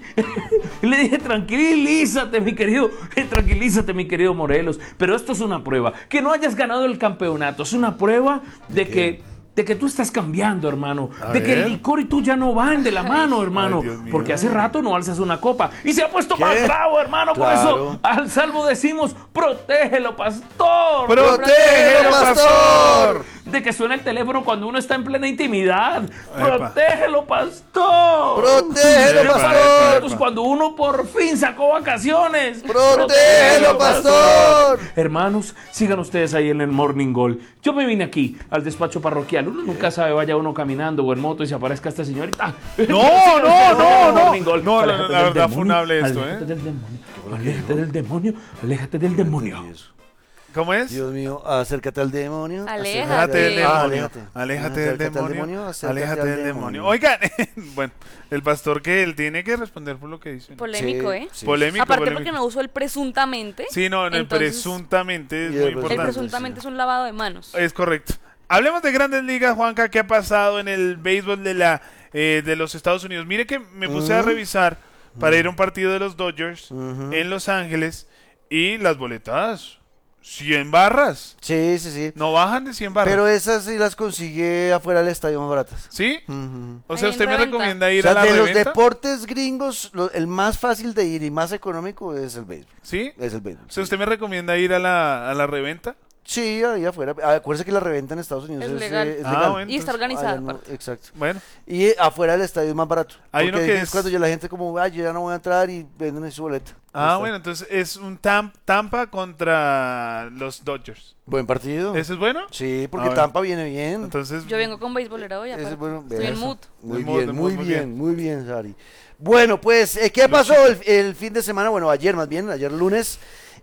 y le dije, tranquilízate, mi querido. Tranquilízate, mi querido Morelos. Pero esto es una prueba. Que no hayas ganado el campeonato. Es una prueba de que... De que tú estás cambiando, hermano. A de que ver. el licor y tú ya no van de la mano, hermano. Dios mío. Porque hace rato no alzas una copa. Y se ha puesto más bravo, hermano. Por Claro. eso al salvo decimos, protégelo, pastor. ¡Protégelo, pastor! De que suena el teléfono cuando uno está en plena intimidad. Epa. Protégelo, pastor. ¡Protégelo, Epa, pastor! epa, epa. Cuando uno por fin sacó vacaciones. ¡Protégelo, pastor! Hermanos, sigan ustedes ahí en el Morning Gol. Yo me vine aquí al despacho parroquial. Uno nunca sabe, vaya uno caminando o en moto y se aparezca esta señorita. No, no, no, no. Morning Gol. No, no, Aléjate no, la del verdad, demonio, funable esto, aléjate ¿eh? del demonio, aléjate del demonio, aléjate del demonio. ¿Cómo es? Dios mío, acércate al demonio. Aléjate. Aléjate del Ah, demonio. aléjate. Aléjate del Acércate al demonio. acércate Aléjate al del demonio. Oigan, bueno, el pastor que él tiene que responder por lo que dice. Polémico, Sí, ¿eh? sí. Polémico, Aparte polémico. porque no usó el presuntamente. Sí, no, en el entonces, presuntamente es Y muy el El importante. presuntamente es un lavado de manos. Es correcto. Hablemos de Grandes Ligas, Juanca. ¿Qué ha pasado en el béisbol de la eh, de los Estados Unidos? Mire que me puse a Ujú. revisar para ir a un partido de los Dodgers Ujú. en Los Ángeles y las boletas, cien barras. Sí, sí, sí. No bajan de cien barras. Pero esas sí las consigue afuera del estadio más baratas. ¿Sí? Ujú. O sea, Ahí en ¿usted me reventa. recomienda O ir sea, a la de los reventa? deportes gringos, lo- el más fácil de ir y más económico es el béisbol. ¿Sí? Es el béisbol. O sea, ¿usted me recomienda ir a la, a la reventa? Sí, ahí afuera. Acuérdese que la reventa en Estados Unidos Es es, legal. eh, es Ah, legal. bueno. Y está entonces, organizada. Allá no- aparte. exacto. Bueno, Y eh, afuera del estadio es más barato. Hay Porque uno que es es- cuando ya la gente como, ah, yo ya no voy a entrar y venden su boleta. Ya ah, está. bueno, entonces es un Tam- Tampa contra los Dodgers. Buen partido. ¿Ese es bueno? Sí, Ah, porque bueno. Tampa viene bien. Entonces, Yo vengo con beisbolera hoy. Ese es aparte. bueno. Estoy en Eso. mood. Muy De mood, bien, de mood, muy muy bien, bien. muy bien, Sari. Bueno, pues, eh, ¿qué pasó el, el fin de semana? Bueno, ayer más bien, ayer lunes.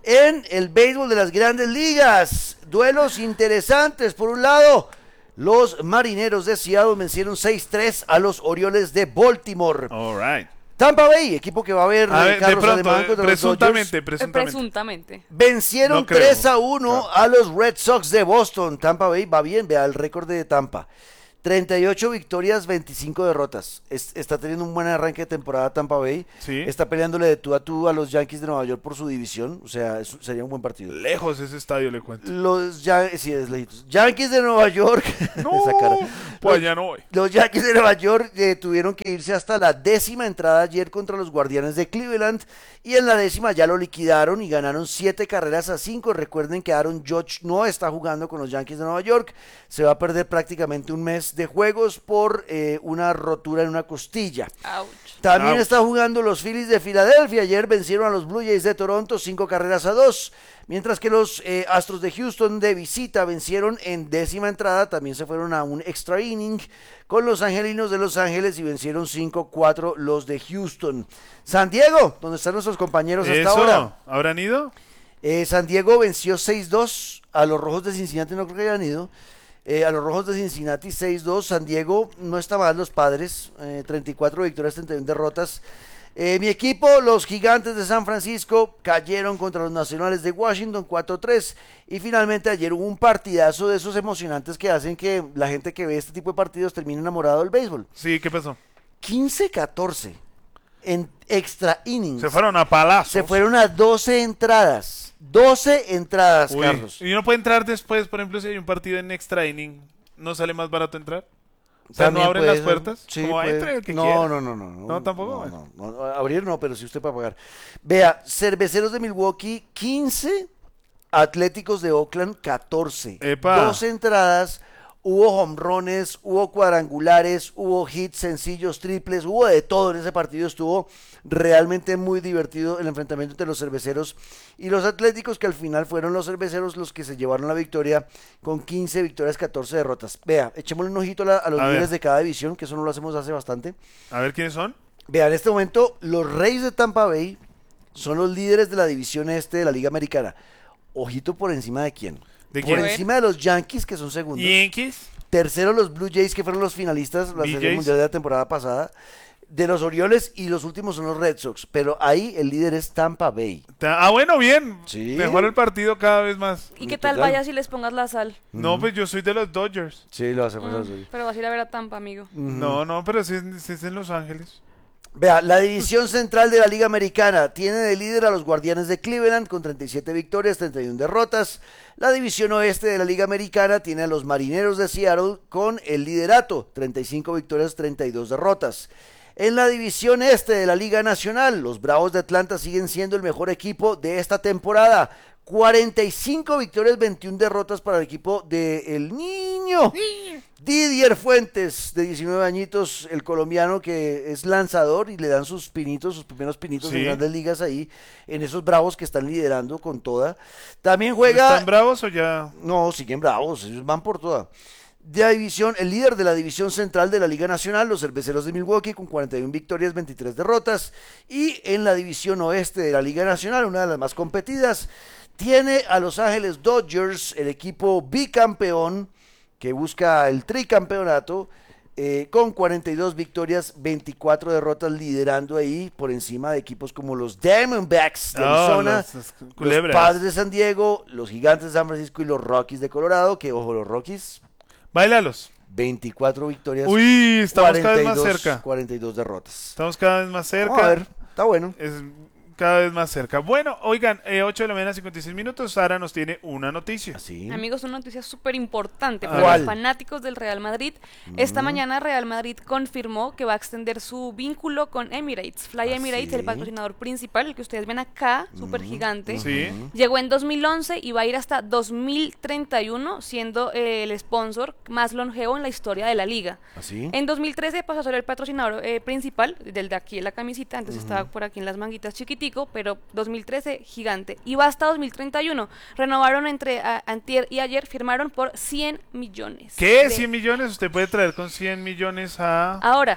En el béisbol de las grandes ligas, duelos interesantes. Por un lado, los Marineros de Seattle vencieron seis tres a los Orioles de Baltimore. All right. Tampa Bay, equipo que va a ver A eh, ver, de Carlos pronto, Alemán eh, contra los Dodgers, presuntamente, Eh, presuntamente. Presuntamente. vencieron No creo. tres a uno a los Red Sox de Boston. Tampa Bay va bien, vea el récord de Tampa. treinta y ocho victorias, veinticinco derrotas. Es- está teniendo un buen arranque de temporada Tampa Bay. Sí. Está peleándole de tú a tú a los Yankees de Nueva York por su división. O sea, es- sería un buen partido. Lejos ese estadio, le cuento. Los ya sí, es lejitos. Yankees de Nueva York. No, Esa cara. pues Los- allá no voy. Los Yankees de Nueva York eh, tuvieron que irse hasta la décima entrada ayer contra los Guardianes de Cleveland y en la décima ya lo liquidaron y ganaron siete carreras a cinco. Recuerden que Aaron Judge no está jugando con los Yankees de Nueva York. Se va a perder prácticamente un mes de juegos por eh, una rotura en una costilla. Ouch. También Ouch. está jugando los Phillies de Filadelfia. Ayer vencieron a los Blue Jays de Toronto cinco carreras a dos. Mientras que los eh, Astros de Houston de visita vencieron en décima entrada. También se fueron a un extra inning con los Angelinos de Los Ángeles y vencieron cinco cuatro los de Houston. San Diego, donde están nuestros compañeros hasta Eso, ahora. ¿habrán ido? Eh, San Diego venció seis dos a los Rojos de Cincinnati, no creo que hayan ido. Eh, a los Rojos de Cincinnati seis dos. San Diego no está mal, los Padres, eh, treinta y cuatro victorias, treinta y una derrotas. Eh, mi equipo, los Gigantes de San Francisco, cayeron contra los Nacionales de Washington cuatro tres. Y finalmente ayer hubo un partidazo de esos emocionantes que hacen que la gente que ve este tipo de partidos termine enamorado del béisbol. Sí, ¿qué pasó? quince catorce en extra innings. Se fueron a palazos. Se fueron a doce entradas. doce entradas, Uy, Carlos. y uno puede entrar después, por ejemplo, si hay un partido en extra inning, ¿no sale más barato entrar? O sea, ¿no También abren puede las ser. puertas? Sí, Como puede. entre el que no, quiera. no, no, no, no. No, tampoco. No, no, no, abrir no, pero sí usted para pagar. Vea, Cerveceros de Milwaukee, quince. Atléticos de Oakland, catorce. Epa. Dos entradas. Hubo hombrones, hubo cuadrangulares, hubo hits sencillos, triples, hubo de todo en ese partido. Estuvo realmente muy divertido el enfrentamiento entre los cerveceros y los atléticos, que al final fueron los cerveceros los que se llevaron la victoria con quince victorias, catorce derrotas. Vea, echémosle un ojito a, la- a los A líderes ver. de cada división, que eso no lo hacemos hace bastante. A ver quiénes son. Vea, en este momento los Reyes de Tampa Bay son los líderes de la división este de la Liga Americana. Ojito por encima de quién. ¿De Por quién? encima de los Yankees, que son segundos. Yankees. Tercero los Blue Jays, que fueron los finalistas la Blue Serie Jays. Mundial de la temporada pasada. De los Orioles y los últimos son los Red Sox. Pero ahí el líder es Tampa Bay. Ta- Ah, bueno, bien. Sí. Mejora el partido cada vez más. ¿Y qué tal Total. vaya si les pongas la sal? No, pues yo soy de los Dodgers. Sí, lo hacemos Mm, así. pero vas a ir a ver a Tampa, amigo. No, no, pero si es, si es en Los Ángeles. Vea, la división central de la Liga Americana tiene de líder a los Guardianes de Cleveland con treinta y siete victorias, treinta y una derrotas. La división oeste de la Liga Americana tiene a los Marineros de Seattle con el liderato, treinta y cinco victorias, treinta y dos derrotas. En la división este de la Liga Nacional, los Bravos de Atlanta siguen siendo el mejor equipo de esta temporada. cuarenta y cinco victorias, veintiuna derrotas para el equipo de El Niño. Didier Fuentes, de diecinueve añitos, el colombiano que es lanzador y le dan sus pinitos, sus primeros pinitos Sí. en grandes ligas ahí, en esos Bravos que están liderando con toda. También juega... ¿Están bravos o ya? No, siguen Bravos, ellos van por toda. De la división, el líder de la división central de la Liga Nacional, los Cerveceros de Milwaukee, con cuarenta y una victorias, veintitrés derrotas. Y en la división oeste de la Liga Nacional, una de las más competidas, tiene a Los Ángeles Dodgers, el equipo bicampeón, que busca el tricampeonato, eh, con cuarenta y dos victorias, veinticuatro derrotas, liderando ahí por encima de equipos como los Diamondbacks de Oh, Arizona, los- los los culebras. Padres de San Diego, los Gigantes de San Francisco y los Rockies de Colorado, que ojo, los Rockies, Báilalos. veinticuatro victorias, Uy, estamos cada vez más cuarenta y dos, cerca. cuarenta y dos derrotas. Estamos cada vez más cerca. Vamos a ver, está bueno. Es cada vez más cerca. Bueno, oigan, eh, ocho de la mañana, cincuenta y seis minutos. Sara nos tiene una noticia. Así. Amigos, una noticia súper importante ¿Cuál? para los fanáticos del Real Madrid. Esta mañana Real Madrid confirmó que va a extender su vínculo con Emirates. Fly ¿Ah, Emirates, sí? el patrocinador principal, el que ustedes ven acá, súper gigante. Sí. Llegó en dos mil once y va a ir hasta dos mil treinta y uno, siendo eh, el sponsor más longevo en la historia de la liga. Así. En dos mil trece pasó a ser el patrocinador eh, principal, del de aquí en la camisita, antes estaba por aquí en las manguitas chiquitico, pero dos mil trece gigante. Y va hasta dos mil treinta y uno. Renovaron entre a- antier y ayer, firmaron por cien millones. ¿Qué? de- ¿cien millones? Usted puede traer con cien millones a... Ahora,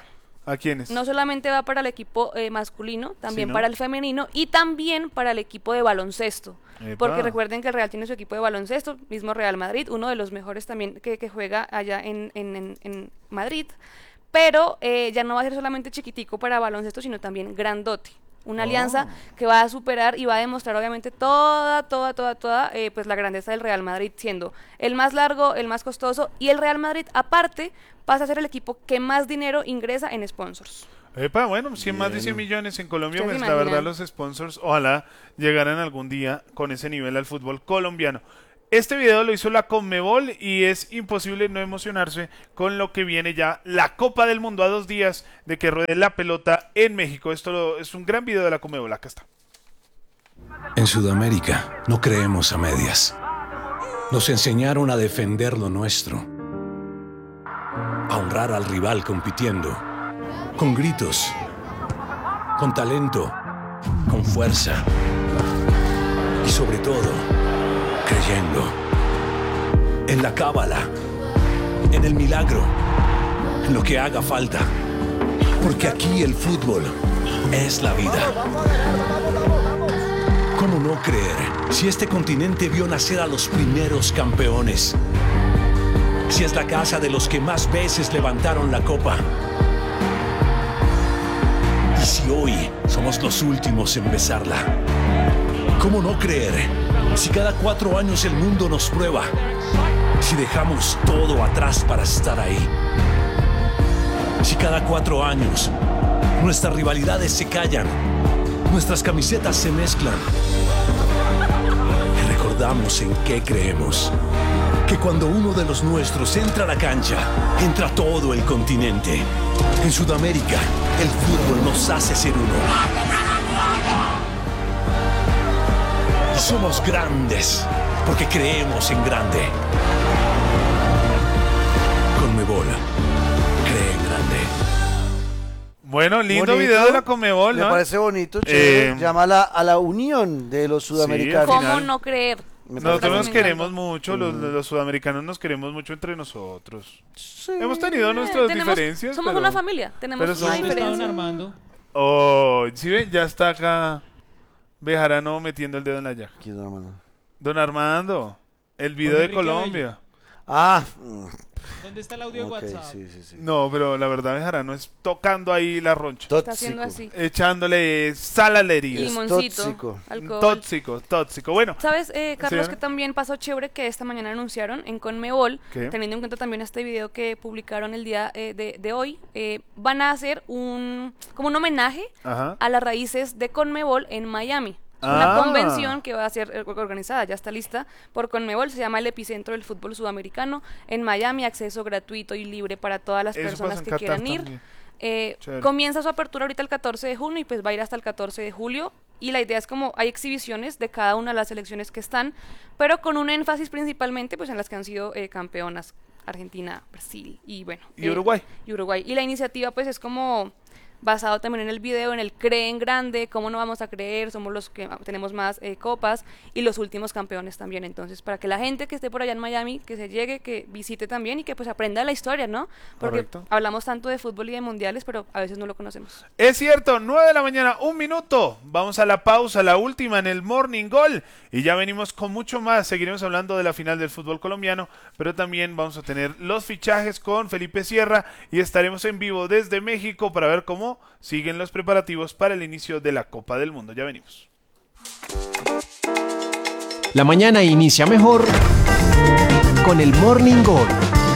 ¿A quiénes? No solamente va para el equipo eh, masculino, también Sí, ¿no? para el femenino y también para el equipo de baloncesto. Epa. Porque recuerden que el Real tiene su equipo de baloncesto, mismo Real Madrid, uno de los mejores también que, que juega allá en, en, en, en Madrid. Pero eh, ya no va a ser solamente chiquitico para baloncesto, sino también grandote. Una Oh. alianza que va a superar y va a demostrar obviamente toda, toda, toda, toda eh, pues la grandeza del Real Madrid, siendo el más largo, el más costoso, y el Real Madrid aparte pasa a ser el equipo que más dinero ingresa en sponsors. Epa, bueno, cien más de cien millones en Colombia, ¿Ustedes pues se la verdad imaginan? los sponsors ojalá llegaran algún día con ese nivel al fútbol colombiano. Este video lo hizo la Conmebol y es imposible no emocionarse con lo que viene ya la Copa del Mundo a dos días de que ruede la pelota en México. Esto lo- es un gran video de la Conmebol, acá está. En Sudamérica no creemos a medias. Nos enseñaron a defender lo nuestro, a honrar al rival compitiendo, con gritos, con talento, con fuerza y sobre todo, creyendo en la cábala, en el milagro, en lo que haga falta. Porque aquí el fútbol es la vida. ¿Cómo no creer si este continente vio nacer a los primeros campeones? Si es la casa de los que más veces levantaron la copa. Y si hoy somos los últimos en besarla. ¿Cómo no creer si cada cuatro años el mundo nos prueba? Si dejamos todo atrás para estar ahí. Si cada cuatro años nuestras rivalidades se callan, nuestras camisetas se mezclan y recordamos en qué creemos. Que cuando uno de los nuestros entra a la cancha, entra todo el continente. En Sudamérica, el fútbol nos hace ser uno. Y somos grandes porque creemos en grande. Conmebol, cree en grande. Bueno, lindo Bonito. video de la Conmebol, Me ¿no? parece bonito, chévere. Eh, Llama a la, a la unión de los sudamericanos. al ¿Cómo final- no creer? Me Nosotros parece- nos me queremos encanta. mucho, los, los sudamericanos nos queremos mucho entre nosotros. Sí. Hemos tenido Eh, nuestras tenemos- diferencias, Somos pero- una familia, tenemos pero una somos- ¿Dónde está don diferencia. Armando? Oh, ¿sí ven? Ya está acá Bejarano metiendo el dedo en la llaga. ¿Quién, hermano? Don Armando, el video Con de Enrique Colombia. Ah, mm, ¿Dónde está el audio de ok, WhatsApp? sí, sí, sí. No, pero la verdad Bejarano es tocando ahí la roncha. Está haciendo así. Echándole sal a la herida. Es Limoncito, tóxico. alcohol. Tóxico, tóxico. Bueno, ¿Sabes, eh, Carlos, Señora. que también pasó chévere que esta mañana anunciaron en Conmebol, ¿Qué? teniendo en cuenta también este video que publicaron el día eh, de, de hoy, eh, van a hacer un como un homenaje ajá. a las raíces de Conmebol en Miami. Es Ah. una convención que va a ser eh, organizada, ya está lista por Conmebol, se llama el epicentro del fútbol sudamericano en Miami, acceso gratuito y libre para todas las Eso personas pasa en que Qatar quieran ir. también. Eh, Chévere. comienza su apertura ahorita el catorce de junio y pues va a ir hasta el catorce de julio y la idea es como hay exhibiciones de cada una de las selecciones que están, pero con un énfasis principalmente pues en las que han sido eh, campeonas, Argentina, Brasil y bueno. Y eh, Uruguay. y Uruguay. Y la iniciativa pues es como basado también en el video, en el cree en grande, cómo no vamos a creer, somos los que tenemos más eh, copas y los últimos campeones también. Entonces, para que la gente que esté por allá en Miami, que se llegue, que visite también y que pues aprenda la historia, ¿no? Porque Correcto. hablamos tanto de fútbol y de mundiales, pero a veces no lo conocemos. Es cierto, nueve de la mañana, un minuto. Vamos a la pausa, la última en el Morning Goal. Y ya venimos con mucho más. Seguiremos hablando de la final del fútbol colombiano, pero también vamos a tener los fichajes con Felipe Sierra y estaremos en vivo desde México para ver cómo siguen los preparativos para el inicio de la Copa del Mundo. Ya venimos. La mañana inicia mejor con el Morning Goal.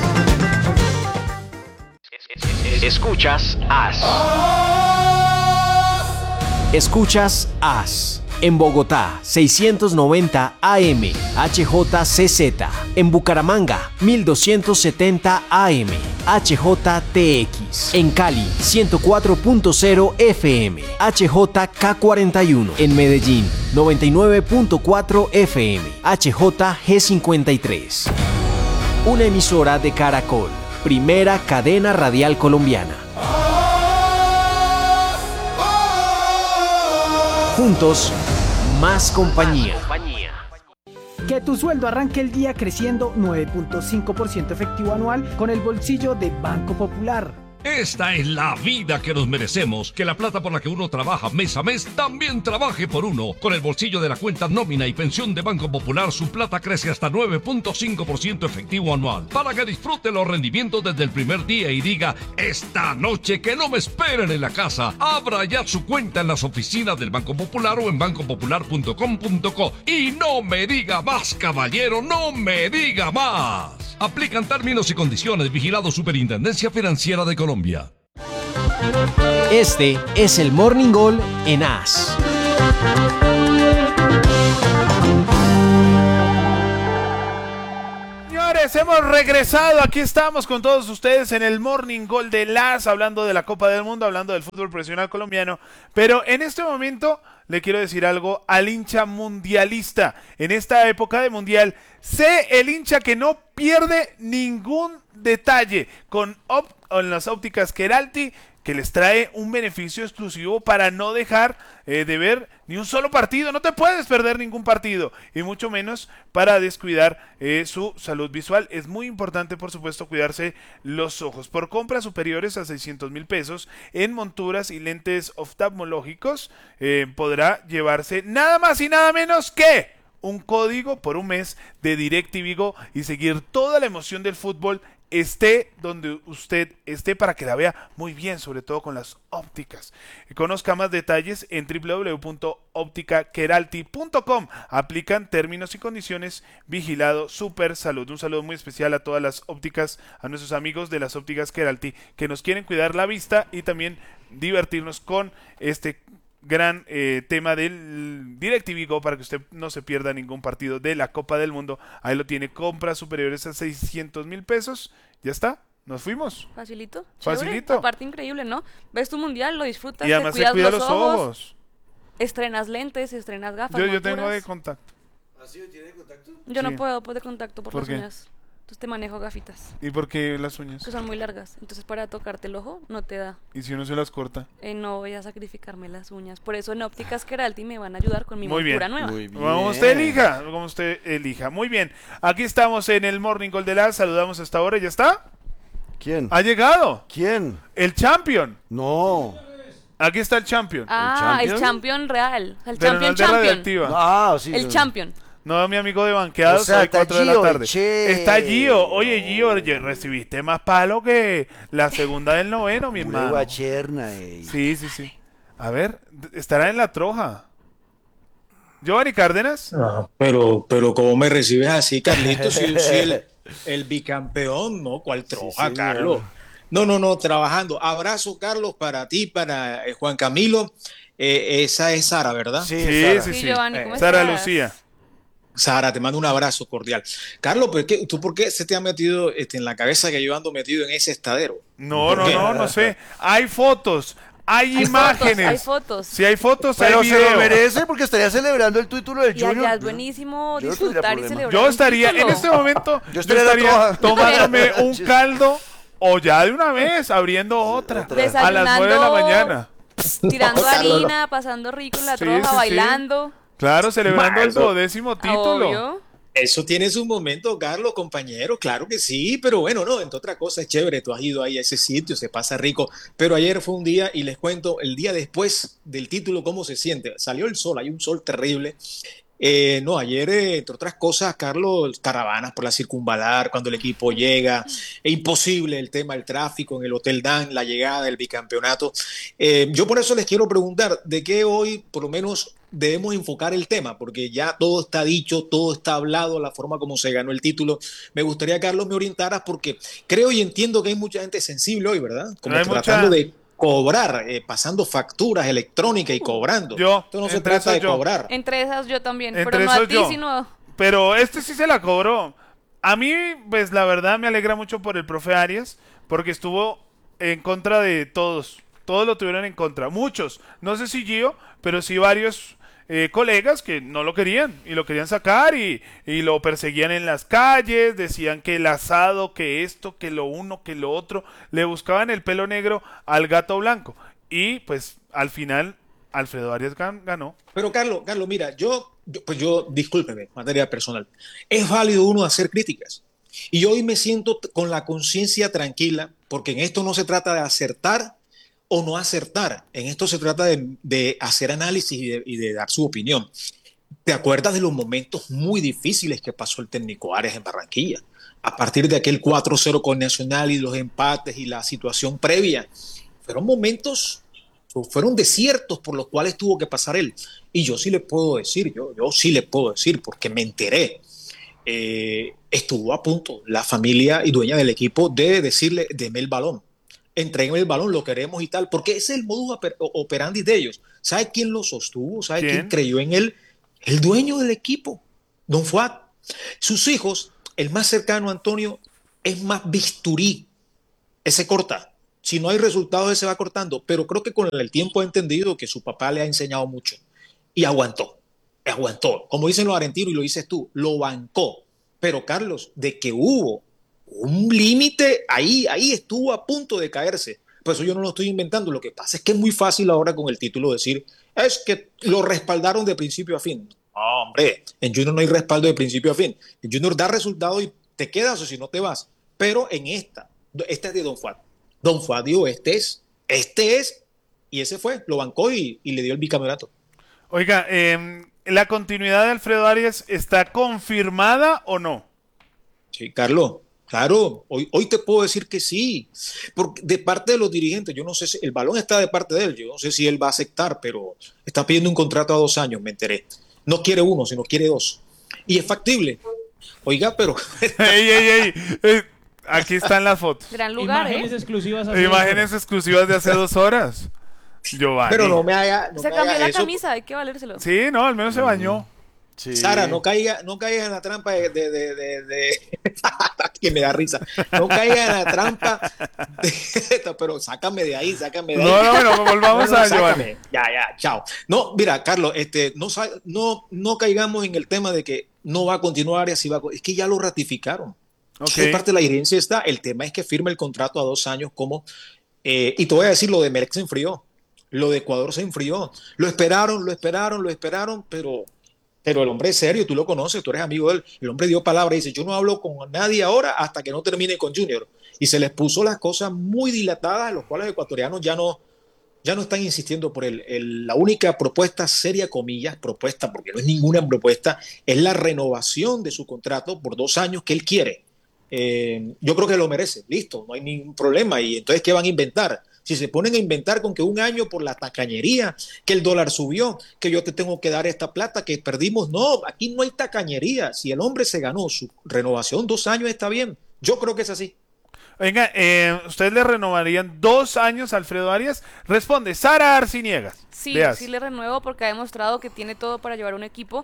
Escuchas As. Escuchas As. En Bogotá, seiscientos noventa A M, H J C Z. En Bucaramanga, mil doscientos setenta A M, H J T X. En Cali, ciento cuatro punto cero F M, H J K cuarenta y uno. En Medellín, noventa y nueve punto cuatro F M, H J G cincuenta y tres. Una emisora de Caracol, primera cadena radial colombiana. Juntos, más compañía. Que tu sueldo arranque el día creciendo nueve punto cinco por ciento efectivo anual con el bolsillo de Banco Popular. Esta es la vida que nos merecemos. Que la plata por la que uno trabaja mes a mes también trabaje por uno. Con el bolsillo de la cuenta nómina y pensión de Banco Popular, su plata crece hasta nueve punto cinco por ciento efectivo anual. Para que disfrute los rendimientos desde el primer día y diga, esta noche que no me esperen en la casa. Abra ya su cuenta en las oficinas del Banco Popular o en banco popular punto com punto co. Y no me diga más, caballero, no me diga más. Aplican términos y condiciones. Vigilado Superintendencia Financiera de Colombia. Este es el Morning Call en A S. Señores, hemos regresado. Aquí estamos con todos ustedes en el Morning Call de A S, hablando de la Copa del Mundo, hablando del fútbol profesional colombiano. Pero en este momento le quiero decir algo al hincha mundialista. En esta época de mundial, sé el hincha que no pierde ningún detalle con, op- con las ópticas Keralty, que les trae un beneficio exclusivo para no dejar eh, de ver ni un solo partido. No te puedes perder ningún partido, y mucho menos para descuidar eh, su salud visual. Es muy importante, por supuesto, cuidarse los ojos. Por compras superiores a seiscientos mil pesos en monturas y lentes oftalmológicos, eh, podrá llevarse nada más y nada menos que un código por un mes de DirecTV Go y seguir toda la emoción del fútbol, esté donde usted esté, para que la vea muy bien, sobre todo con las ópticas. Conozca más detalles en doble u doble u doble u punto óptica keralty punto com. Aplican términos y condiciones. Vigilado Super Salud. Un saludo muy especial a todas las ópticas, a nuestros amigos de las ópticas Keralty, que nos quieren cuidar la vista y también divertirnos con este gran eh, tema del DirecTV Go, para que usted no se pierda ningún partido de la Copa del Mundo. Ahí lo tiene, compras superiores a seiscientos mil pesos. Ya está, nos fuimos. Facilito. Facilito. Chévere. Aparte, increíble, ¿no? Ves tu mundial, lo disfrutas, Y además te cuidas se cuida los, los ojos, ojos. estrenas lentes, estrenas gafas. Yo, yo tengo monturas. de contacto. ¿Así tiene contacto? Yo Sí. no puedo pues, de contacto por, ¿Por las qué? uñas. Entonces te manejo gafitas, ¿Y por qué las uñas? que son muy largas. Entonces para tocarte el ojo no te da. ¿Y si uno se las corta? Eh, no voy a sacrificarme las uñas. Por eso en Ópticas Keralty me van a ayudar con mi Muy montura bien. nueva. Muy bien. Como usted elija, como usted elija. Muy bien, aquí estamos en el Morning Call de la A S. Saludamos hasta ahora. ¿Ya está? ¿Quién? Ha llegado ¿Quién? el Champion. No. Aquí está el Champion. Ah, el champion? champion real. El Pero no champion el de champion. Radioactiva. Ah, sí. El no. champion. No, mi amigo de banqueados, O sea, hoy está cuatro de la Gio, tarde. che. Está Gio. Oye, Gio, oye, recibiste más palo que la segunda del noveno, mi Pura hermano. guacherna, ey. Sí, sí, sí. A ver, estará en la troja. Giovanni Cárdenas. Ah, pero, pero ¿cómo me recibes así, Carlitos? Si yo soy el, el bicampeón, ¿no? ¿Cuál troja, señor. Carlos? No, no, no, trabajando. Abrazo, Carlos, para ti, para eh, Juan Camilo. Eh, esa es Sara, ¿verdad? Sí, Sí, Sara. sí, Sí, sí. Giovanni, ¿cómo Sara estás? Lucía. Sara, te mando un abrazo cordial. Carlos, ¿pero qué, ¿tú por qué se te ha metido este, en la cabeza que yo ando metido en ese estadero? No, no, ¿Por qué? no, no sé. Hay fotos, hay, Hay imágenes. fotos, hay fotos. Si hay fotos, Pero hay se lo video. merece porque estaría celebrando el título del Y Junior. allá es buenísimo Yo no tendría disfrutar y problema. celebrar. Yo un estaría, en título. este momento, Yo yo estaría en la estaría troja. tomándome un caldo o ya de una vez abriendo otra Otra. a las nueve de la Desayunando. mañana. Tirando Carlos, harina, pasando rico en la Sí, troja, sí, sí. bailando. Claro, celebrando el Eso- duodécimo título. Obvio. Eso tiene su momento, Carlos, compañero, claro que sí, pero bueno, no, entre otra cosa es chévere, tú has ido ahí a ese sitio, se pasa rico, pero ayer fue un día y les cuento, el día después del título, cómo se siente, salió el sol, hay un sol terrible. Eh, no, ayer, eh, entre otras cosas, Carlos, caravanas por la circunvalar, cuando el equipo llega, es imposible el tema del tráfico en el Hotel Dan, la llegada del bicampeonato. Eh, yo por eso les quiero preguntar, ¿de qué hoy, por lo menos, debemos enfocar el tema? Porque ya todo está dicho, todo está hablado, la forma como se ganó el título. Me gustaría, Carlos, me orientaras, porque creo y entiendo que hay mucha gente sensible hoy, ¿verdad? Como Hay tratando mucha- de cobrar, eh, pasando facturas electrónicas y cobrando. Yo, Esto no se entre trata esos de yo. cobrar. Entre esas yo también, Entre pero no a esos ti, yo. sino... Pero este sí se la cobró. A mí, pues la verdad me alegra mucho por el profe Arias, porque estuvo en contra de todos. Todos lo tuvieron en contra. Muchos. No sé si Gio, pero sí varios eh, colegas que no lo querían y lo querían sacar y, y lo perseguían en las calles. Decían que el asado, que esto, que lo uno, que lo otro. Le buscaban el pelo negro al gato blanco. Y pues al final Alfredo Arias gan- ganó. Pero Carlos, Carlos, mira, yo, yo- pues yo, discúlpeme, materia personal, es válido uno hacer críticas. Y yo hoy me siento t- con la conciencia tranquila porque en esto no se trata de acertar o no acertar, en esto se trata de, de hacer análisis y de, y de dar su opinión. ¿Te acuerdas de los momentos muy difíciles que pasó el técnico Arias en Barranquilla? A partir de aquel cuatro cero con Nacional y los empates y la situación previa, fueron momentos, fueron desiertos por los cuales tuvo que pasar él. Y yo sí le puedo decir, yo, yo sí le puedo decir, porque me enteré, eh, estuvo a punto la familia y dueña del equipo de decirle, deme el balón, entrégueme el balón, lo queremos y tal, porque ese es el modus operandi de ellos. ¿Sabe quién lo sostuvo? ¿Sabe quién, quién creyó en él? El dueño del equipo, Don Fuad. Sus hijos, el más cercano a Antonio, es más bisturí, ese corta. Si no hay resultados, ese va cortando, pero creo que con el tiempo ha entendido que su papá le ha enseñado mucho y aguantó, aguantó. Como dicen los argentinos y lo dices tú, lo bancó. Pero Carlos, de que hubo un límite, ahí, ahí estuvo a punto de caerse. Por eso yo no lo estoy inventando. Lo que pasa es que es muy fácil ahora con el título decir, es que lo respaldaron de principio a fin. No, hombre, en Junior no hay respaldo de principio a fin. En Junior da resultado y te quedas o si no te vas. Pero en esta, esta es de Don Fuad. Don Fuad dijo, este es, este es, y ese fue, lo bancó y, y le dio el bicampeonato. Oiga, eh, ¿la continuidad de Alfredo Arias está confirmada o no? Sí, Carlos, claro, hoy, hoy te puedo decir que sí, porque de parte de los dirigentes, yo no sé si el balón está de parte de él, yo no sé si él va a aceptar, pero está pidiendo un contrato a dos años, me enteré. No quiere uno, sino quiere dos. Y es factible. Oiga, pero... ¡Ey, ey, ey! Eh, aquí están las fotos. Gran lugar, Imágenes ¿eh? exclusivas. Imágenes exclusivas de hace dos horas. Giovanni. Pero no me haga. No Se me cambió haga la eso. camisa, hay que valérselo. Sí, no, al menos se bañó. Sí. Sara, no caiga, no caigas en la trampa de, de, de, de, de... que me da risa. No caigas en la trampa de esto, pero sácame de ahí, sácame de ahí. No, no, no, volvamos No, no, a Giovanni. sácame. Ya, ya, chao. No, mira, Carlos, este, no, no, no caigamos en el tema de que no va a continuar y así va a... Es que ya lo ratificaron. Okay. De parte de la dirigencia está. El tema es que firme el contrato a dos años como... Eh, y te voy a decir, lo de Melec se enfrió. Lo de Ecuador se enfrió. Lo esperaron, lo esperaron, lo esperaron, pero... Pero el hombre es serio, tú lo conoces, tú eres amigo de él. El hombre dio palabra y dice, yo no hablo con nadie ahora hasta que no termine con Junior. Y se les puso las cosas muy dilatadas, los cuales los ecuatorianos ya no, ya no están insistiendo por él. El, la única propuesta, seria comillas, propuesta, porque no es ninguna propuesta, es la renovación de su contrato por dos años que él quiere. Eh, yo creo que lo merece, listo, no hay ningún problema. Y entonces, ¿qué van a inventar? Si se ponen a inventar con que un año por la tacañería, que el dólar subió, que yo te tengo que dar esta plata, que perdimos, no, aquí no hay tacañería. Si el hombre se ganó su renovación, dos años está bien. Yo creo que es así. Venga, eh, ¿ustedes le renovarían dos años a Alfredo Arias? Responde Sara Arciniegas. Sí, Veas. sí le renuevo porque ha demostrado que tiene todo para llevar un equipo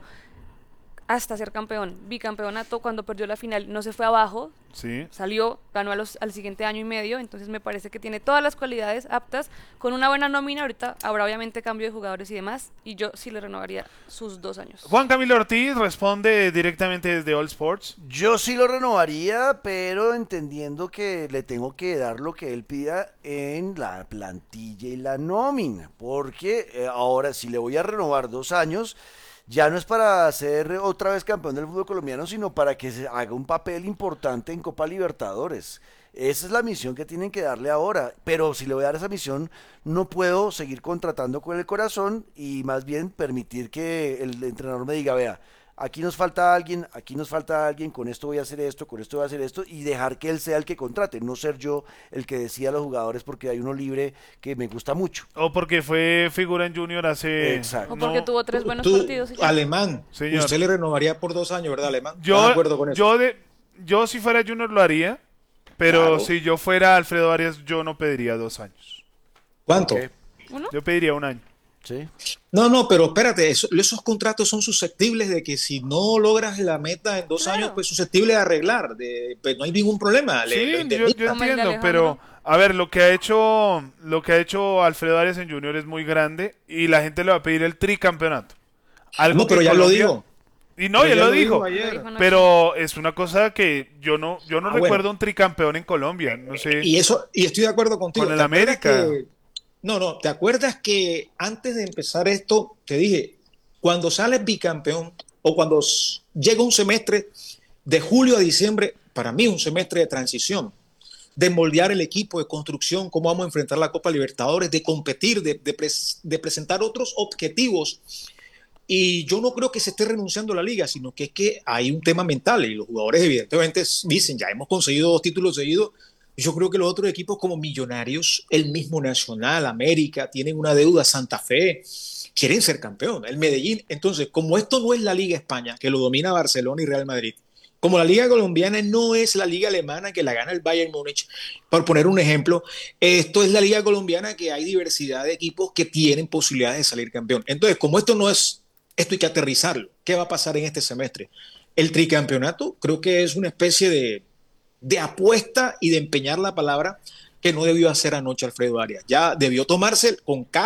hasta ser campeón. Bicampeonato, cuando perdió la final no se fue abajo, Sí. salió, ganó a los, al siguiente año y medio, entonces me parece que tiene todas las cualidades aptas, con una buena nómina. Ahorita habrá obviamente cambio de jugadores y demás, y yo sí le renovaría sus dos años. Juan Camilo Ortiz responde directamente desde All Sports. Yo sí lo renovaría, pero entendiendo que le tengo que dar lo que él pida en la plantilla y la nómina, porque eh, ahora si le voy a renovar dos años, ya no es para ser otra vez campeón del fútbol colombiano, sino para que se haga un papel importante en Copa Libertadores. Esa es la misión que tienen que darle ahora, pero si le voy a dar esa misión, no puedo seguir contratando con el corazón y más bien permitir que el entrenador me diga, vea, aquí nos falta alguien, aquí nos falta alguien, con esto voy a hacer esto, con esto voy a hacer esto, y dejar que él sea el que contrate, no ser yo el que decida a los jugadores porque hay uno libre que me gusta mucho. O porque fue figura en Junior hace... Exacto. O porque no, tuvo tres buenos Tú, partidos. y ya. Alemán, Señor. usted le renovaría por dos años, ¿verdad, Alemán? Yo, ¿Estás de acuerdo con eso? yo, de, yo si fuera Junior lo haría, pero Claro. si yo fuera Alfredo Arias yo no pediría dos años. ¿Cuánto? Ok. ¿Uno? Yo pediría un año. Sí. No, no, pero espérate, eso- esos contratos son susceptibles de que si no logras la meta en dos Claro. años, pues susceptible de arreglar, de, pues no hay ningún problema. le- Sí, lo yo, indemnizan. yo Como el de entiendo, pero Alejandro. a ver, lo que ha hecho lo que ha hecho Alfredo Arias en Junior es muy grande y la gente le va a pedir el tricampeonato. Algo No, pero que ya lo Colombia- dijo. Y no, Pero ya ya lo lo dijo. dijo ayer. Lo dijo anoche. Pero es una cosa que yo no yo no Ah, recuerdo bueno. un tricampeón en Colombia, no sé. Y eso, y estoy de acuerdo contigo. Con el ¿Te acuerdas América. que- no, no, ¿te acuerdas que antes de empezar esto, te dije, cuando sales bicampeón o cuando s- llega un semestre de julio a diciembre, para mí un semestre de transición, de moldear el equipo, de construcción, cómo vamos a enfrentar la Copa Libertadores, de competir, de, de, pres, de presentar otros objetivos. Y yo no creo que se esté renunciando a la liga, sino que es que hay un tema mental y los jugadores evidentemente dicen, ya hemos conseguido dos títulos seguidos. Yo creo que los otros equipos como Millonarios, el mismo Nacional, América, tienen una deuda, Santa Fe, quieren ser campeón, el Medellín. Entonces, como esto no es la Liga España, que lo domina Barcelona y Real Madrid, como la Liga Colombiana no es la Liga Alemana que la gana el Bayern Múnich, por poner un ejemplo, esto es la Liga Colombiana que hay diversidad de equipos que tienen posibilidades de salir campeón. Entonces, como esto no es, esto hay que aterrizarlo. ¿Qué va a pasar en este semestre? El tricampeonato creo que es una especie de, de apuesta y de empeñar la palabra que no debió hacer anoche Alfredo Arias. Ya debió tomarse con calma